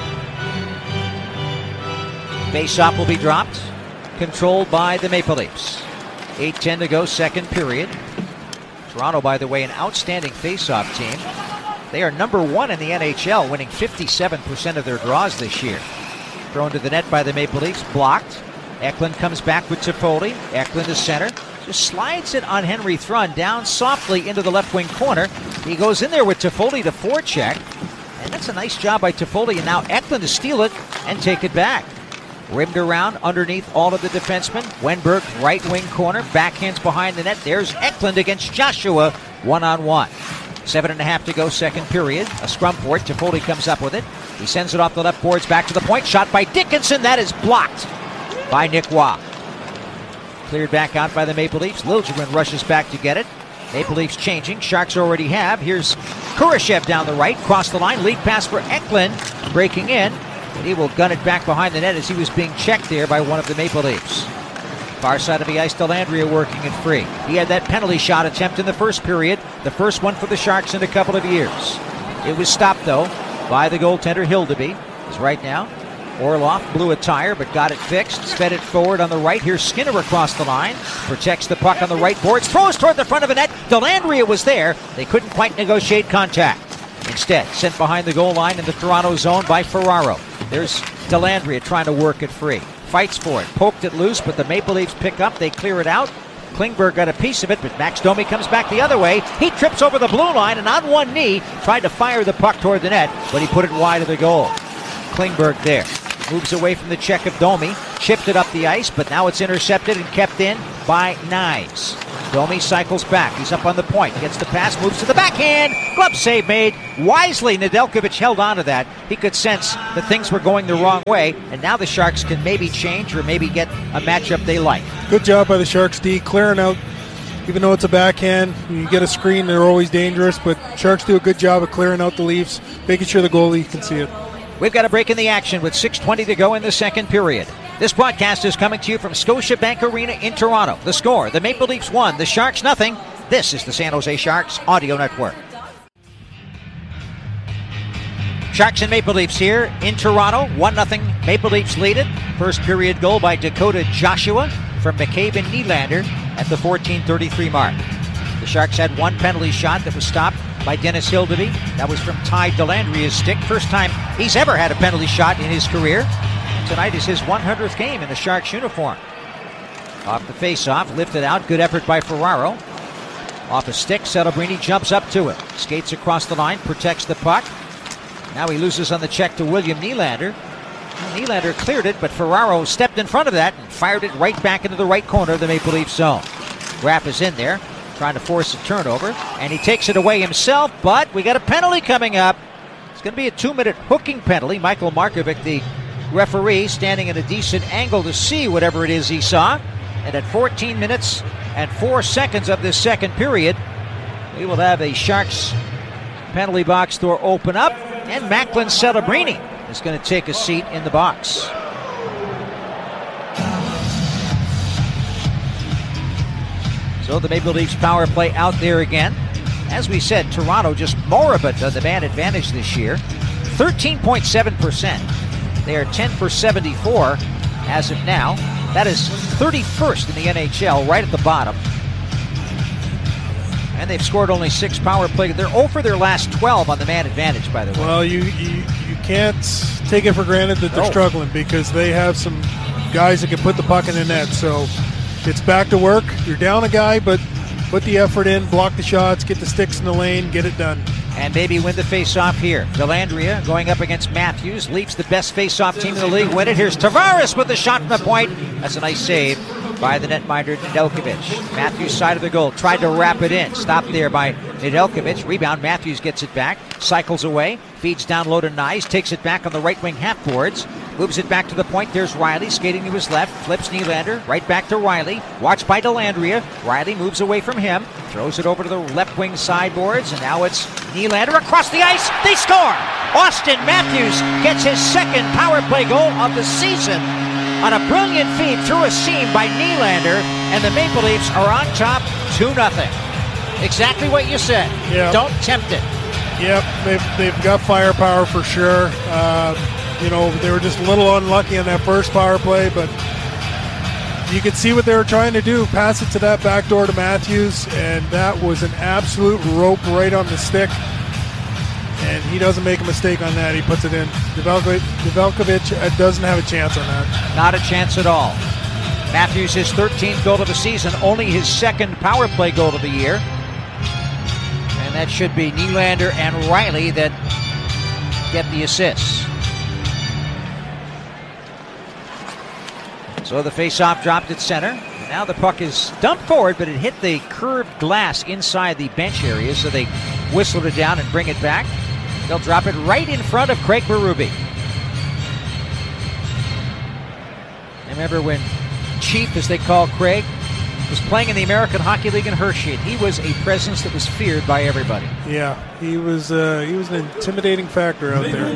Face-off will be dropped. Controlled by the Maple Leafs. 8:10 to go, second period. Toronto, by the way, an outstanding face-off team. They are number 1 in the NHL, winning 57% of their draws this year. Thrown to the net by the Maple Leafs, blocked. Eklund comes back with Toffoli. Eklund to center. Just slides it on Henry Thrun down softly into the left wing corner. He goes in there with Toffoli to forecheck. And that's a nice job by Toffoli. And now Eklund to steal it and take it back. Rimmed around underneath all of the defensemen. Wenberg, right wing corner. Backhands behind the net. There's Eklund against Joshua. 1-on-1. 7.5 to go, second period. A scrum for it. Toffoli comes up with it. He sends it off the left boards back to the point. Shot by Dickinson. That is blocked by Nick Waugh. Cleared back out by the Maple Leafs. Liljegren rushes back to get it. Maple Leafs changing. Sharks already have. Here's Kurashev down the right. Cross the line. Lead pass for Eklund. Breaking in. And he will gun it back behind the net as he was being checked there by one of the Maple Leafs. Far side of the ice, Dellandrea working it free. He had that penalty shot attempt in the first period. The first one for the Sharks in a couple of years. It was stopped, though, by the goaltender Hildeby. As right now, Orlov blew a tire but got it fixed. Sped it forward on the right. Here's Skinner across the line. Protects the puck on the right boards. Throws toward the front of the net. Dellandrea was there. They couldn't quite negotiate contact. Instead, sent behind the goal line in the Toronto zone by Ferraro. There's Dellandrea trying to work it free. Fights for it. Poked it loose, but the Maple Leafs pick up. They clear it out. Klingberg got a piece of it, but Max Domi comes back the other way. He trips over the blue line and on one knee tried to fire the puck toward the net, but he put it wide of the goal. Klingberg there. Moves away from the check of Domi. Chipped it up the ice, but now it's intercepted and kept in by Knies. Domi cycles back. He's up on the point. Gets the pass, moves to the backhand. Glove save made. Wisely, Nedeljkovic held on to that. He could sense that things were going the wrong way, and now the Sharks can maybe change or maybe get a matchup they like. Good job by the Sharks, D. Clearing out, even though it's a backhand. You get a screen, they're always dangerous, but Sharks do a good job of clearing out the Leafs, making sure the goalie can see it. We've got a break in the action with 6:20 to go in the second period. This broadcast is coming to you from Scotiabank Arena in Toronto. The score, the Maple Leafs 1, the Sharks nothing. This is the San Jose Sharks Audio Network. Sharks and Maple Leafs here in Toronto. 1-0 Maple Leafs lead it. First period goal by Dakota Joshua from McCabe and Nylander at the 14:33 mark. The Sharks had one penalty shot that was stopped by Dennis Hildeby. That was from Ty Dellandria's stick. First time he's ever had a penalty shot in his career. Tonight is his 100th game in the Sharks uniform. Off the face-off, lifted out. Good effort by Ferraro. Off a stick, Celebrini jumps up to it. Skates across the line, protects the puck. Now he loses on the check to William Nylander. Nylander cleared it, but Ferraro stepped in front of that and fired it right back into the right corner of the Maple Leaf zone. Graff is in there, trying to force a turnover, and he takes it away himself, but we got a penalty coming up. It's going to be a 2-minute hooking penalty. Michael Markovic, the referee, standing at a decent angle to see whatever it is he saw. And at 14 minutes and 4 seconds of this second period, we will have a Sharks penalty box door open up, and Macklin Celebrini is going to take a seat in the box. So the Maple Leafs power play out there again. As we said, Toronto just moribund on the man advantage this year. 13.7%. They are 10 for 74 as of now. That is 31st in the NHL, right at the bottom. And they've scored only 6 power play. They're 0 for their last 12 on the man advantage, by the way. Well, you can't take it for granted that they're struggling, because they have some guys that can put the puck in the net. So it's back to work. You're down a guy, but put the effort in, block the shots, get the sticks in the lane, get it done. And maybe win the face-off here. Dellandria going up against Matthews. Leafs, the best face-off team in the league, win it. Here's Tavares with the shot from the point. That's a nice save by the netminder Nedeljkovic. Matthews' side of the goal, tried to wrap it in. Stopped there by Nedeljkovic. Rebound, Matthews gets it back, cycles away, feeds down low to Knies, takes it back on the right wing half boards, moves it back to the point. There's Riley skating to his left, flips Nylander, right back to Riley, watched by Dellandria. Riley moves away from him, throws it over to the left wing sideboards, and now it's Nylander across the ice. They score! Austin Matthews gets his second power play goal of the season on a brilliant feed through a seam by Nylander, and the Maple Leafs are on top 2-0. Exactly what you said. Yep. Don't tempt it. Yep, they've got firepower for sure. They were just a little unlucky on that first power play, but you could see what they were trying to do. Pass it to that back door to Matthews, and that was an absolute rope right on the stick. And he doesn't make a mistake on that. He puts it in. Nedeljkovic doesn't have a chance on that. Not a chance at all. Matthews, his 13th goal of the season, only his second power play goal of the year. And that should be Nylander and Riley that get the assists. So the faceoff dropped at center. Now the puck is dumped forward, but it hit the curved glass inside the bench area, so they whistled it down and bring it back. They'll drop it right in front of Craig Berube. Remember when Chief, as they call Craig, was playing in the American Hockey League in Hershey. He was a presence that was feared by everybody. Yeah, he was an intimidating factor out there.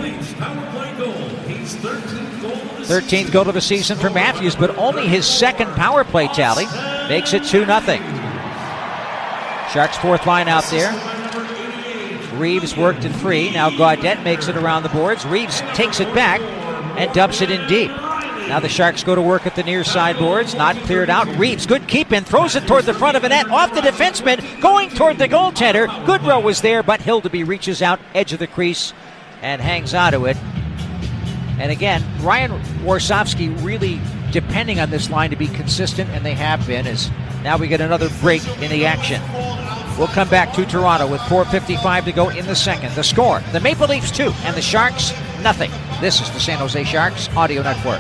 13th goal of the season for Matthews, but only his second power play tally makes it 2-0. Sharks' fourth line out there. Reeves worked it free. Now Gaudette makes it around the boards. Reeves takes it back and dumps it in deep. Now the Sharks go to work at the near side boards. Not cleared out. Reeves, good keep in, throws it toward the front of the net, off the defenseman, going toward the goaltender. Goodrow was there, but Hildeby reaches out, edge of the crease, and hangs onto it. And again, Ryan Warsofsky really depending on this line to be consistent, and they have been, as Now we get another break in the action. We'll come back to Toronto with 4:55 to go in the second. The score, the Maple Leafs 2 and the Sharks nothing. This is the San Jose Sharks Audio Network.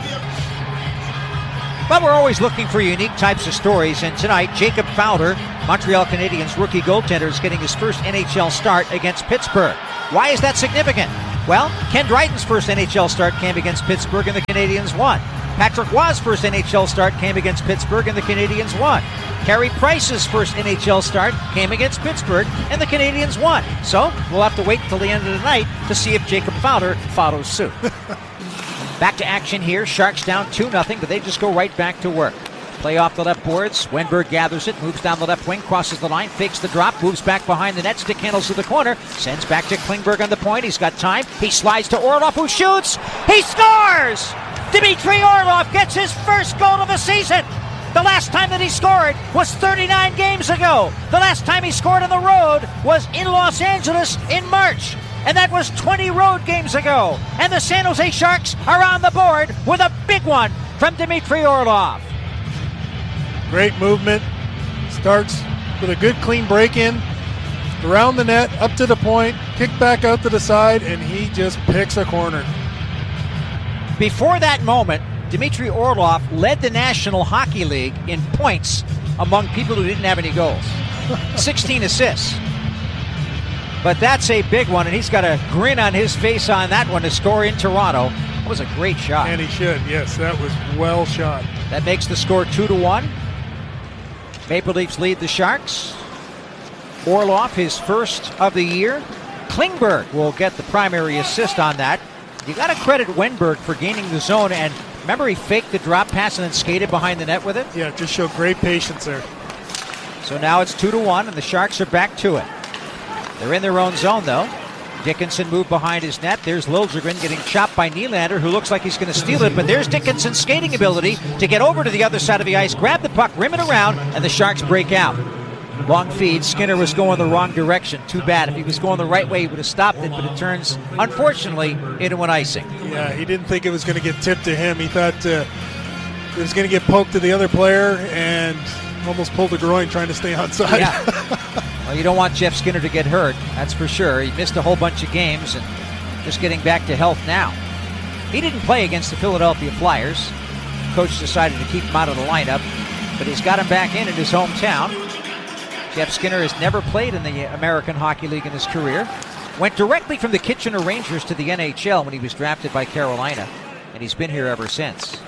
But we're always looking for unique types of stories, and tonight, Jacob Fowler, Montreal Canadiens rookie goaltender, is getting his first NHL start against Pittsburgh. Why is that significant? Well, Ken Dryden's first NHL start came against Pittsburgh and the Canadiens won. Patrick Roy's first NHL start came against Pittsburgh and the Canadiens won. Carey Price's first NHL start came against Pittsburgh and the Canadiens won. So we'll have to wait until the end of the night to see if Jacob Fowler follows suit. Back to action here. Sharks down 2-0, but they just go right back to work. Play off the left boards. Wenberg gathers it, moves down the left wing, crosses the line, fakes the drop, moves back behind the net, stick handles to the corner, sends back to Klingberg on the point. He's got time. He slides to Orlov, who shoots. He scores! Dmitry Orlov gets his first goal of the season. The last time that he scored was 39 games ago. The last time he scored on the road was in Los Angeles in March. And that was 20 road games ago. And the San Jose Sharks are on the board with a big one from Dmitry Orlov. Great movement. Starts with a good clean break-in. Around the net, up to the point, kick back out to the side, and he just picks a corner. Before that moment, Dmitry Orlov led the National Hockey League in points among people who didn't have any goals. 16 assists. But that's a big one, and he's got a grin on his face on that one to score in Toronto. That was a great shot. And he should, yes, that was well shot. That makes the score 2-1. Maple Leafs lead the Sharks. Orlov, his first of the year. Klingberg will get the primary assist on that. You got to credit Wenberg for gaining the zone, and remember he faked the drop pass and then skated behind the net with it? Yeah, just showed great patience there. So now it's 2-1, and the Sharks are back to it. They're in their own zone, though. Dickinson moved behind his net. There's Liljegren getting chopped by Nylander, who looks like he's going to steal it, but there's Dickinson's skating ability to get over to the other side of the ice, grab the puck, rim it around, and the Sharks break out. Long feed. Skinner was going the wrong direction. Too bad. If he was going the right way, he would have stopped it, but it turns, unfortunately, into an icing. Yeah, he didn't think it was going to get tipped to him. He thought it was going to get poked to the other player and almost pulled a groin trying to stay onside. Yeah. Well, you don't want Jeff Skinner to get hurt, that's for sure. He missed a whole bunch of games and just getting back to health now. He didn't play against the Philadelphia Flyers. Coach decided to keep him out of the lineup, but he's got him back in his hometown. Jeff Skinner has never played in the American Hockey League in his career. Went directly from the Kitchener Rangers to the NHL when he was drafted by Carolina, and he's been here ever since.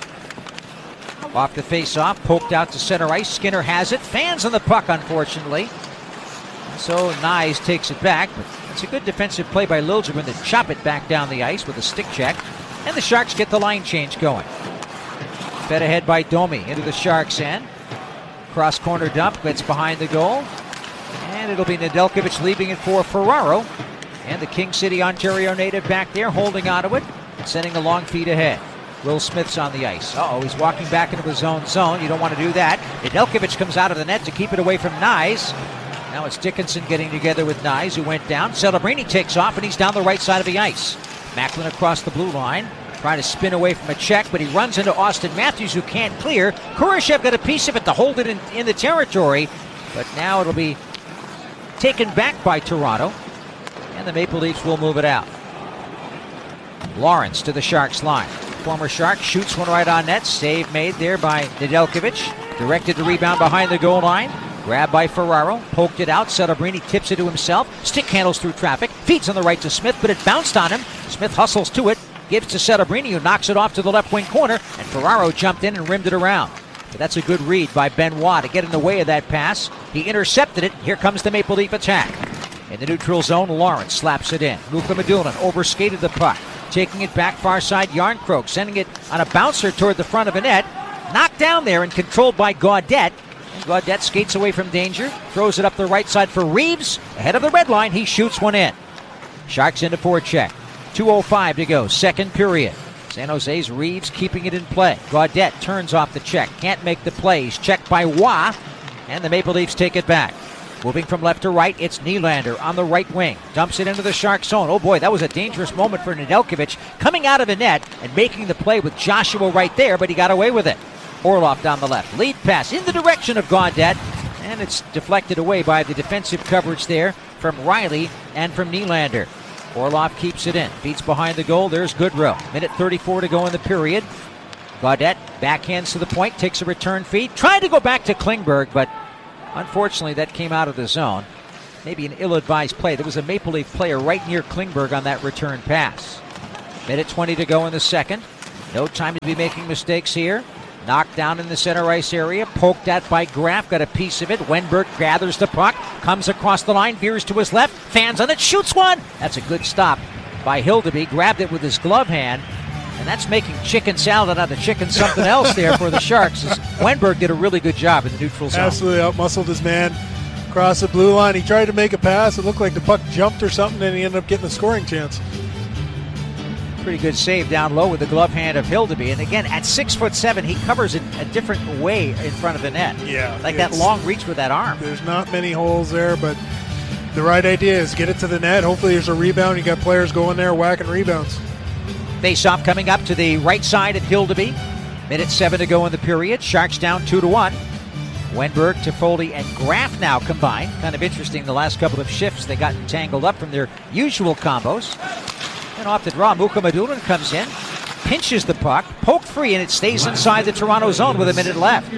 Off the face-off, poked out to center ice. Skinner has it. Fans on the puck, unfortunately. So Nyes takes it back, but it's a good defensive play by Liljegren to chop it back down the ice with a stick check. And the Sharks get the line change going. Fed ahead by Domi into the Sharks' end. Cross corner dump, gets behind the goal. And it'll be Nedeljkovic leaving it for Ferraro. And the King City, Ontario native back there holding onto it, sending a long feed ahead. Will Smith's on the ice. He's walking back into his own zone. You don't want to do that. Nedeljkovic comes out of the net to keep it away from Nyes. Now it's Dickinson getting together with Nyes, who went down. Celebrini takes off, and he's down the right side of the ice. Macklin across the blue line, trying to spin away from a check, but he runs into Austin Matthews, who can't clear. Kurashev got a piece of it to hold it in the territory, but now it'll be taken back by Toronto, and the Maple Leafs will move it out. Lawrence to the Sharks line. Former Shark shoots one right on net. Save made there by Nedeljkovic. Directed the rebound behind the goal line. Grabbed by Ferraro, poked it out. Celebrini tips it to himself. Stick handles through traffic. Feeds on the right to Smith, but it bounced on him. Smith hustles to it. Gives to Celebrini, who knocks it off to the left wing corner. And Ferraro jumped in and rimmed it around. But that's a good read by Benoit to get in the way of that pass. He intercepted it. Here comes the Maple Leaf attack. In the neutral zone, Lawrence slaps it in. Luka Medulin overskated the puck. Taking it back far side, Yarncroke sending it on a bouncer toward the front of the net. Knocked down there and controlled by Gaudette. And Gaudette skates away from danger. Throws it up the right side for Reeves. Ahead of the red line, he shoots one in. Sharks into forecheck. 2:05 to go, second period. San Jose's Reeves keeping it in play. Gaudette turns off the check. Can't make the plays. Checked by Waugh. And the Maple Leafs take it back. Moving from left to right, it's Nylander on the right wing. Dumps it into the Shark zone. Oh boy, that was a dangerous moment for Nedeljkovic, coming out of the net and making the play with Joshua right there, but he got away with it. Orloff down the left. Lead pass in the direction of Gaudette. And it's deflected away by the defensive coverage there from Riley and from Nylander. Orloff keeps it in. Feeds behind the goal. There's Goodrow. Minute 34 to go in the period. Gaudette backhands to the point. Takes a return feed. Tried to go back to Klingberg, but unfortunately that came out of the zone. Maybe an ill-advised play. There was a Maple Leaf player right near Klingberg on that return pass. Minute 20 to go in the second. No time to be making mistakes here. Knocked down in the center ice area. Poked at by Graf. Got a piece of it. Wenberg gathers the puck. Comes across the line. Veers to his left. Fans on it. Shoots one. That's a good stop by Hildeby. Grabbed it with his glove hand. And that's making chicken salad out of chicken something else there for the Sharks. Wenberg did a really good job in the neutral zone. Absolutely outmuscled his man across the blue line. He tried to make a pass. It looked like the puck jumped or something, and he ended up getting a scoring chance. Pretty good save down low with the glove hand of Hildeby. And again, at 6'7", he covers it a different way in front of the net. Yeah. Like that long reach with that arm. There's not many holes there, but the right idea is get it to the net. Hopefully there's a rebound. You got players going there whacking rebounds. Face-off coming up to the right side of Hildeby. Minute 7 to go in the period. Sharks down 2-1. Wenberg, Toffoli, and Graf now combined. Kind of interesting, the last couple of shifts they got entangled up from their usual combos. And off the draw, Mukhamadullin comes in, pinches the puck, poked free, and it stays inside the Toronto zone with a minute left.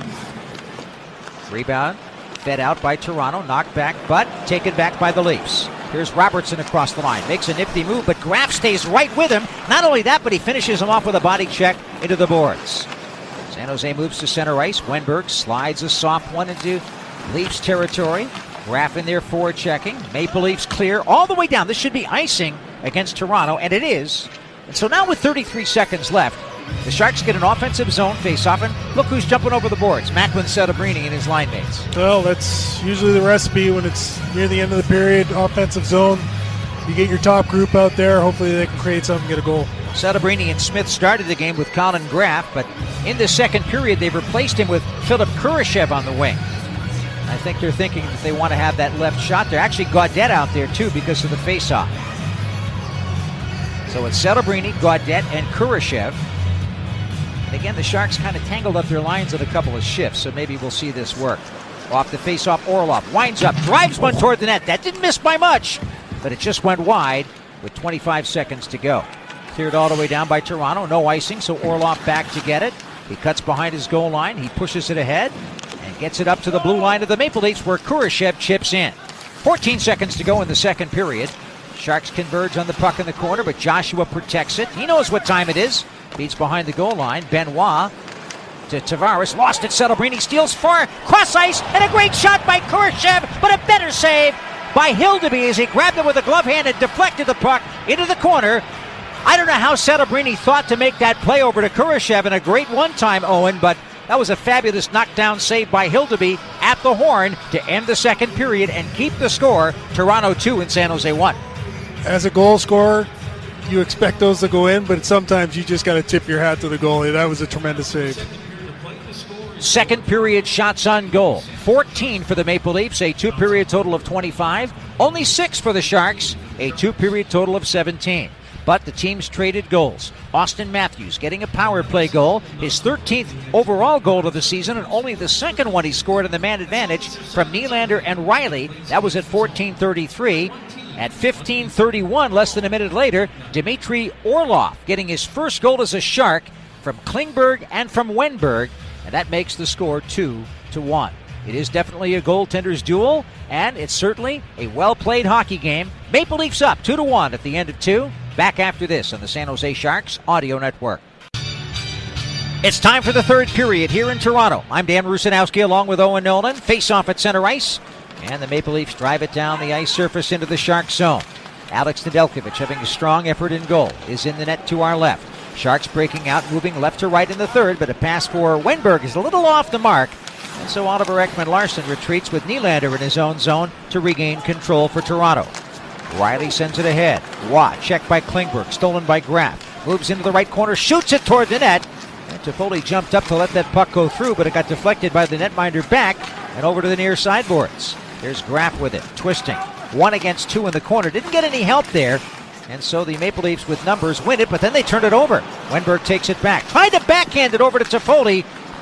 Rebound, fed out by Toronto, knocked back, but taken back by the Leafs. Here's Robertson across the line, makes a nifty move, but Graf stays right with him. Not only that, but he finishes him off with a body check into the boards. San Jose moves to center ice. Wenberg slides a soft one into Leafs territory. Graf in there forward checking. Maple Leafs clear all the way down. This should be icing against Toronto, and it is. And so now with 33 seconds left, the Sharks get an offensive zone face-off, and look who's jumping over the boards. Macklin Celebrini and his line mates. Well, that's usually the recipe when it's near the end of the period, offensive zone. You get your top group out there. Hopefully they can create something, get a goal. Celebrini and Smith started the game with Colin Graf, but in the second period they replaced him with Philip Kurashev on the wing. I think they're thinking that they want to have that left shot there. Actually, Gaudette out there too because of the face-off. So it's Celebrini, Gaudette, and Kurashev. And again, the Sharks kind of tangled up their lines in a couple of shifts, so maybe we'll see this work. Off the face-off, Orloff winds up, drives one toward the net. That didn't miss by much, but it just went wide with 25 seconds to go. Cleared all the way down by Toronto. No icing, so Orloff back to get it. He cuts behind his goal line. He pushes it ahead and gets it up to the blue line of the Maple Leafs where Kurashev chips in. 14 seconds to go in the second period. Sharks converge on the puck in the corner, but Joshua protects it. He knows what time it is. Beats behind the goal line. Benoit to Tavares. Lost it. Celebrini steals far. Cross ice and a great shot by Kurashev, but a better save by Hildeby as he grabbed it with a glove hand and deflected the puck into the corner. I don't know how Celebrini thought to make that play over to Kurashev, and a great one-time, Owen, but that was a fabulous knockdown save by Hildeby at the horn to end the second period and keep the score. Toronto 2 and San Jose 1. As a goal scorer, you expect those to go in, but sometimes you just got to tip your hat to the goalie. That was a tremendous save. Second period shots on goal. 14 for the Maple Leafs, a two-period total of 25. Only 6 for the Sharks, a two-period total of 17. But the teams traded goals. Austin Matthews getting a power play goal, his 13th overall goal of the season, and only the second one he scored in the man advantage from Nylander and Riley. That was at 14:33. At 15:31, less than a minute later, Dmitry Orloff getting his first goal as a Shark from Klingberg and from Wenberg, and that makes the score 2-1. It is definitely a goaltender's duel, and it's certainly a well-played hockey game. Maple Leafs up 2-1 at the end of 2. Back after this on the San Jose Sharks Audio Network. It's time for the third period here in Toronto. I'm Dan Rusanowski along with Owen Nolan. Face off at center ice, and the Maple Leafs drive it down the ice surface into the Sharks zone. Alex Nedeljkovic having a strong effort in goal is in the net to our left. Sharks breaking out, moving left to right in the third, but a pass for Wenberg is a little off the mark. And so Oliver Ekman-Larsson retreats with Nylander in his own zone to regain control for Toronto. Riley sends it ahead. Watt checked by Klingberg, stolen by Graf. Moves into the right corner, shoots it toward the net. And Toffoli jumped up to let that puck go through, but it got deflected by the netminder back and over to the near sideboards. There's Graf with it, twisting. 1 against 2 in the corner. Didn't get any help there. And so the Maple Leafs with numbers win it, but then they turn it over. Wenberg takes it back. Tried to backhand it over to Toffoli,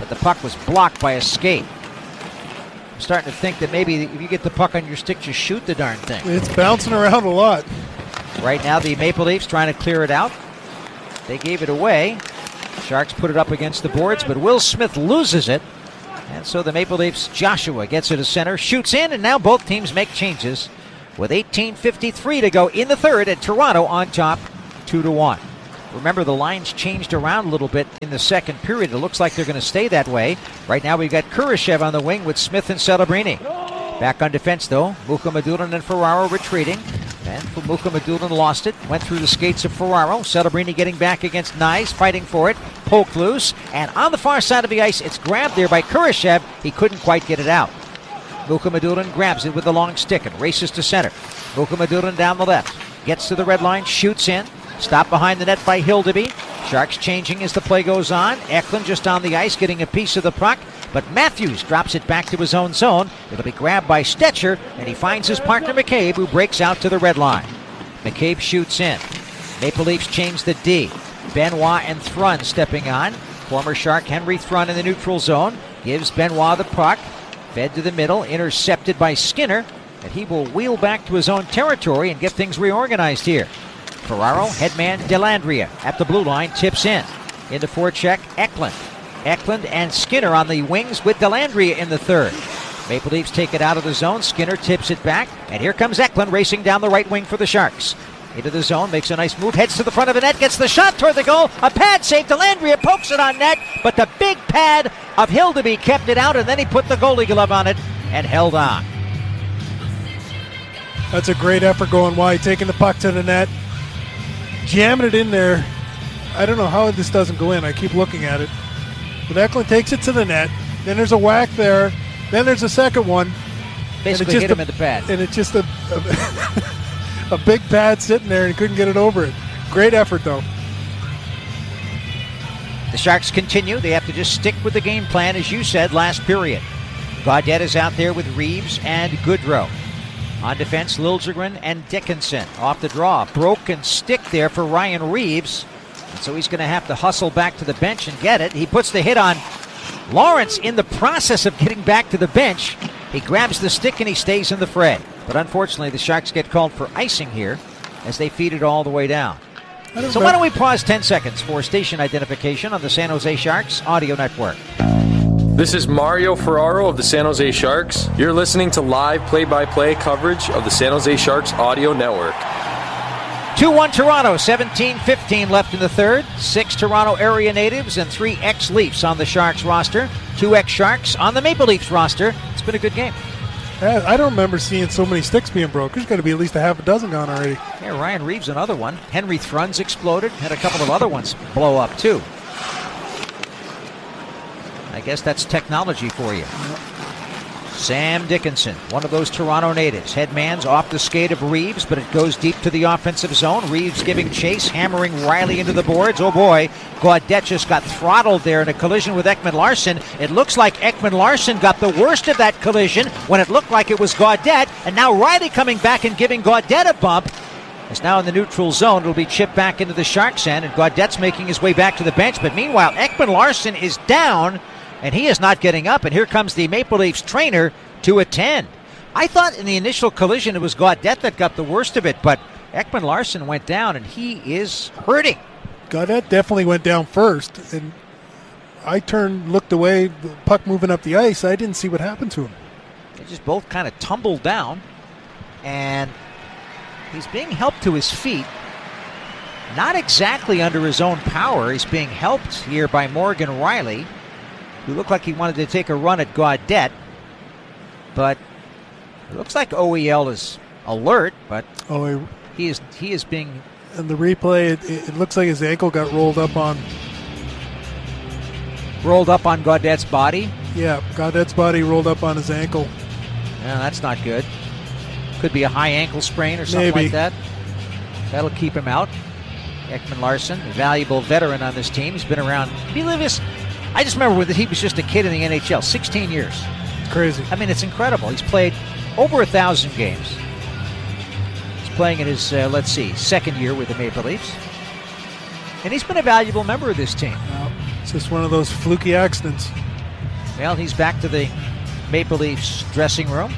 but the puck was blocked by a skate. I'm starting to think that maybe if you get the puck on your stick, just shoot the darn thing. It's bouncing around a lot. Right now, the Maple Leafs trying to clear it out. They gave it away. Sharks put it up against the boards, but Will Smith loses it. And so the Maple Leafs, Joshua gets it to center, shoots in, and now both teams make changes with 18:53 to go in the third, and Toronto on top 2-1. Remember, the lines changed around a little bit in the second period. It looks like they're going to stay that way. Right now we've got Kurashev on the wing with Smith and Celebrini. Back on defense, though, Mukhamadullin and Ferraro retreating. And Mukhamadullin lost it, went through the skates of Ferraro. Celebrini getting back against Nyes, fighting for it, poked loose. And on the far side of the ice, it's grabbed there by Kurashev. He couldn't quite get it out. Mukhamadullin grabs it with the long stick and races to center. Mukhamadullin down the left, gets to the red line, shoots in. Stopped behind the net by Hildeby. Sharks changing as the play goes on. Eklund just on the ice getting a piece of the puck, but Matthews drops it back to his own zone. It'll be grabbed by Stetcher, and he finds his partner McCabe, who breaks out to the red line. McCabe shoots in. Maple Leafs change the D. Benoit and Thrun stepping on. Former Shark Henry Thrun in the neutral zone. Gives Benoit the puck. Fed to the middle, intercepted by Skinner, and he will wheel back to his own territory and get things reorganized here. Ferraro, headman Dellandrea at the blue line, tips in. In the forecheck, Eklund. Eklund and Skinner on the wings with Dellandrea in the third. Maple Leafs take it out of the zone. Skinner tips it back, and here comes Eklund racing down the right wing for the Sharks. Into the zone, makes a nice move, heads to the front of the net, gets the shot toward the goal. A pad save. Dellandrea pokes it on net, but the big pad of Hildeby kept it out, and then he put the goalie glove on it and held on. That's a great effort going wide, taking the puck to the net, jamming it in there. I don't know how this doesn't go in. I keep looking at it. But Eklund takes it to the net. Then there's a whack there. Then there's a second one. Basically hit him in the pad. And it's just a big pad sitting there, and he couldn't get it over it. Great effort, though. The Sharks continue. They have to just stick with the game plan, as you said, last period. Gaudette is out there with Reeves and Goodrow. On defense, Liljegren and Dickinson. Off the draw. Broken stick there for Ryan Reeves. And so he's going to have to hustle back to the bench and get it. He puts the hit on Lawrence in the process of getting back to the bench. He grabs the stick and he stays in the fray. But unfortunately, the Sharks get called for icing here as they feed it all the way down. So why don't we pause 10 seconds for station identification on the San Jose Sharks Audio Network. This is Mario Ferraro of the San Jose Sharks. You're listening to live play-by-play coverage of the San Jose Sharks Audio Network. 2-1 Toronto, 17-15 left in the third. 6 Toronto area natives and 3 ex-Leafs on the Sharks roster. 2 ex-Sharks on the Maple Leafs roster. It's been a good game. I don't remember seeing so many sticks being broke. There's got to be at least a half a dozen gone already. Yeah, Ryan Reeves, another one. Henry Thrun's exploded. Had a couple of other ones blow up, too. I guess that's technology for you. Sam Dickinson, one of those Toronto natives. Headman's off the skate of Reeves, but it goes deep to the offensive zone. Reeves giving chase, hammering Riley into the boards. Oh boy, Gaudette just got throttled there in a collision with Ekman Larsson. It looks like Ekman Larsson got the worst of that collision when it looked like it was Gaudette, and now Riley coming back and giving Gaudette a bump. It's now in the neutral zone. It'll be chipped back into the Sharks' end, and Gaudette's making his way back to the bench. But meanwhile, Ekman Larsson is down, and he is not getting up, and here comes the Maple Leafs trainer to attend. I thought in the initial collision it was Gaudette that got the worst of it, but Ekman Larsson went down, and he is hurting. Gaudette definitely went down first, and I looked away, the puck moving up the ice. I didn't see what happened to him. They just both kind of tumbled down, and he's being helped to his feet. Not exactly under his own power. He's being helped here by Morgan Riley, who looked like he wanted to take a run at Gaudette. But it looks like OEL is alert, but he is being... And the replay, it looks like his ankle got rolled up on Gaudette's body. Yeah, Gaudette's body rolled up on his ankle. Yeah, that's not good. Could be a high ankle sprain or something like that. That'll keep him out. Ekman Larsson, a valuable veteran on this team. He's been around. Can you believe this? I just remember when he was just a kid in the NHL. 16 years. Crazy. I mean, it's incredible. He's played over 1,000 games. He's playing in his, second year with the Maple Leafs. And he's been a valuable member of this team. Well, it's just one of those fluky accidents. Well, he's back to the Maple Leafs dressing room.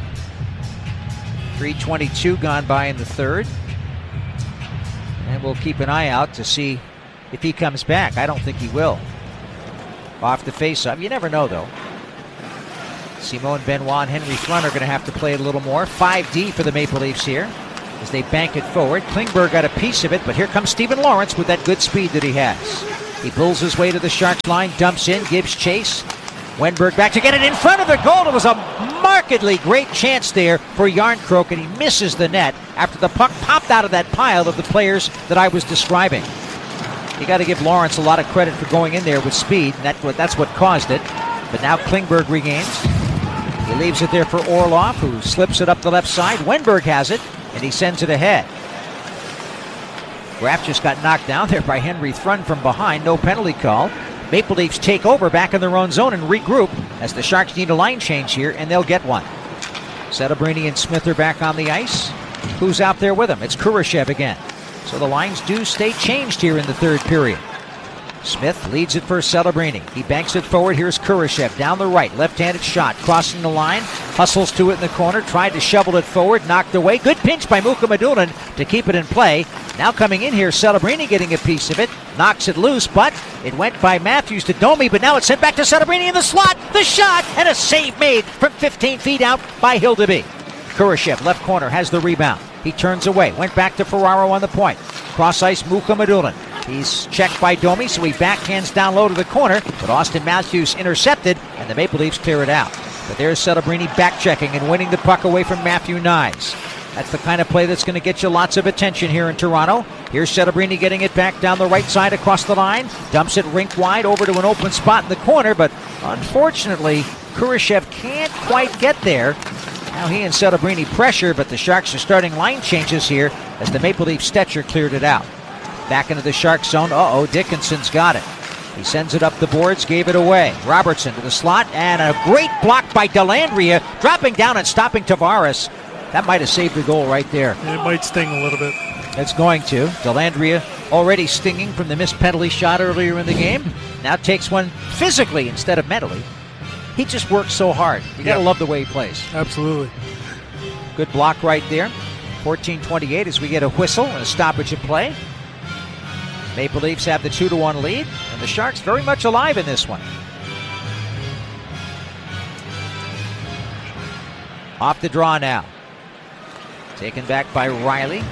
3:22 gone by in the third. And we'll keep an eye out to see if he comes back. I don't think he will. Off the faceoff. You never know, though. Simon Benoit and Henry Thrun are going to have to play it a little more. 5D for the Maple Leafs here as they bank it forward. Klingberg got a piece of it, but here comes Stephen Lawrence with that good speed that he has. He pulls his way to the Sharks line, dumps in, gives chase. Wenberg back to get it in front of the goal. It was a markedly great chance there for Järnkrok, and he misses the net after the puck popped out of that pile of the players that I was describing. You got to give Lawrence a lot of credit for going in there with speed, and that's what caused it. But now Klingberg regains. He leaves it there for Orlov, who slips it up the left side. Wenberg has it, and he sends it ahead. Graf just got knocked down there by Henry Thrun from behind. No penalty call. Maple Leafs take over back in their own zone and regroup as the Sharks need a line change here, and they'll get one. Celebrini and Smith are back on the ice. Who's out there with them? It's Kurashev again. So the lines do stay changed here in the third period. Smith leads it for Celebrini. He banks it forward. Here's Kurashev down the right. Left-handed shot. Crossing the line. Hustles to it in the corner. Tried to shovel it forward. Knocked away. Good pinch by Mukhamadullin to keep it in play. Now coming in here, Celebrini getting a piece of it. Knocks it loose, but it went by Matthews to Domi, but now it's sent back to Celebrini in the slot. The shot, and a save made from 15 feet out by Hildeby. Kurashev, left corner, has the rebound. He turns away. Went back to Ferraro on the point. Cross ice, Mukhamadullin. He's checked by Domi, so he backhands down low to the corner, but Austin Matthews intercepted, and the Maple Leafs clear it out. But there's Celebrini back-checking and winning the puck away from Matthew Knies. That's the kind of play that's going to get you lots of attention here in Toronto. Here's Celebrini getting it back down the right side across the line. Dumps it rink wide over to an open spot in the corner, but unfortunately, Kurashev can't quite get there. Now he and Celebrini pressure, but the Sharks are starting line changes here as the Maple Leaf Stetcher cleared it out. Back into the Shark zone. Dickinson's got it. He sends it up the boards, gave it away. Robertson to the slot, and a great block by Dellandrea, dropping down and stopping Tavares. That might have saved the goal right there. It might sting a little bit. It's going to. Dellandrea already stinging from the missed penalty shot earlier in the game. Now takes one physically instead of mentally. He just works so hard. You got to love the way he plays. Absolutely. Good block right there. 14:28 as we get a whistle and a stoppage of play. Maple Leafs have the 2-1 lead, and the Sharks very much alive in this one. Off the draw now. Taken back by Riley.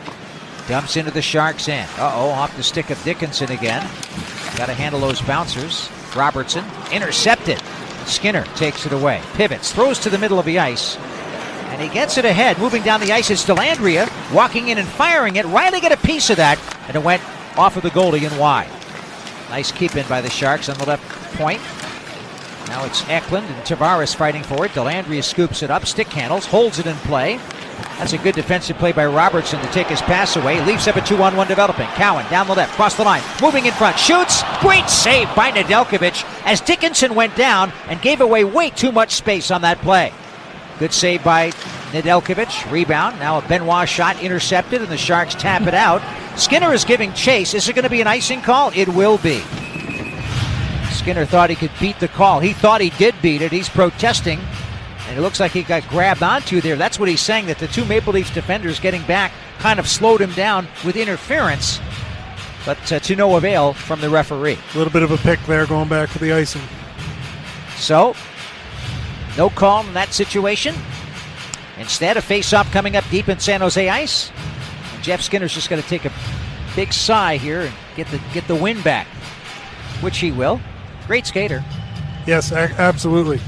Dumps into the Sharks' end. Off the stick of Dickinson again. Got to handle those bouncers. Robertson intercepted. Skinner takes it away. Pivots, throws to the middle of the ice. And he gets it ahead. Moving down the ice is Dellandrea. Walking in and firing it. Riley got a piece of that. And it went off of the goalie and wide. Nice keep in by the Sharks on the left point. Now it's Eklund and Tavares fighting for it. Dellandrea scoops it up, stick handles, holds it in play. That's a good defensive play by Robertson to take his pass away. Leafs have a 2-on-1 developing. Cowan down the left, cross the line, moving in front, shoots. Great save by Nedeljkovic as Dickinson went down and gave away way too much space on that play. Good save by Nedeljkovic. Rebound. Now a Benoit shot intercepted, and the Sharks tap it out. Skinner is giving chase. Is it going to be an icing call? It will be. Skinner thought he could beat the call. He thought he did beat it. He's protesting, and it looks like he got grabbed onto there. That's what he's saying, that the two Maple Leafs defenders getting back kind of slowed him down with interference, but to no avail from the referee. A little bit of a pick there going back for the icing. So, no call in that situation. Instead, a face-off coming up deep in San Jose ice. And Jeff Skinner's just going to take a big sigh here and get the win back, which he will. Great skater. Yes, absolutely.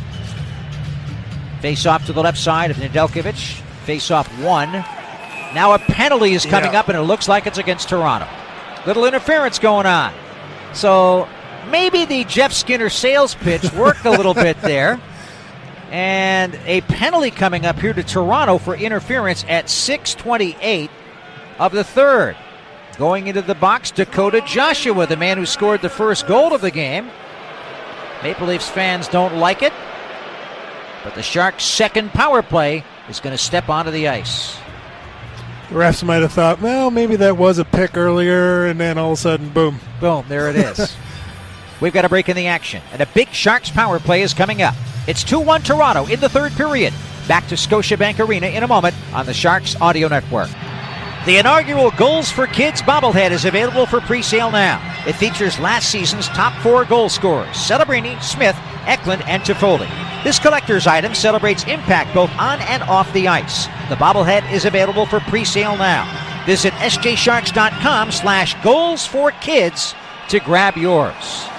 Face-off to the left side of Nedeljkovic. Face-off one. Now a penalty is coming up, and it looks like it's against Toronto. Little interference going on. So maybe the Jeff Skinner sales pitch worked a little bit there. And a penalty coming up here to Toronto for interference at 6:28 of the third. Going into the box, Dakota Joshua, the man who scored the first goal of the game. Maple Leafs fans don't like it, but the Sharks' second power play is going to step onto the ice. The refs might have thought, well, maybe that was a pick earlier, and then all of a sudden, boom. Boom, there it is. We've got a break in the action, and a big Sharks power play is coming up. It's 2-1 Toronto in the third period. Back to Scotiabank Arena in a moment on the Sharks Audio Network. The inaugural Goals for Kids bobblehead is available for pre-sale now. It features last season's top 4 goal scorers, Celebrini, Smith, Eklund, and Toffoli. This collector's item celebrates impact both on and off the ice. The bobblehead is available for pre-sale now. Visit sjsharks.com/goals for kids to grab yours.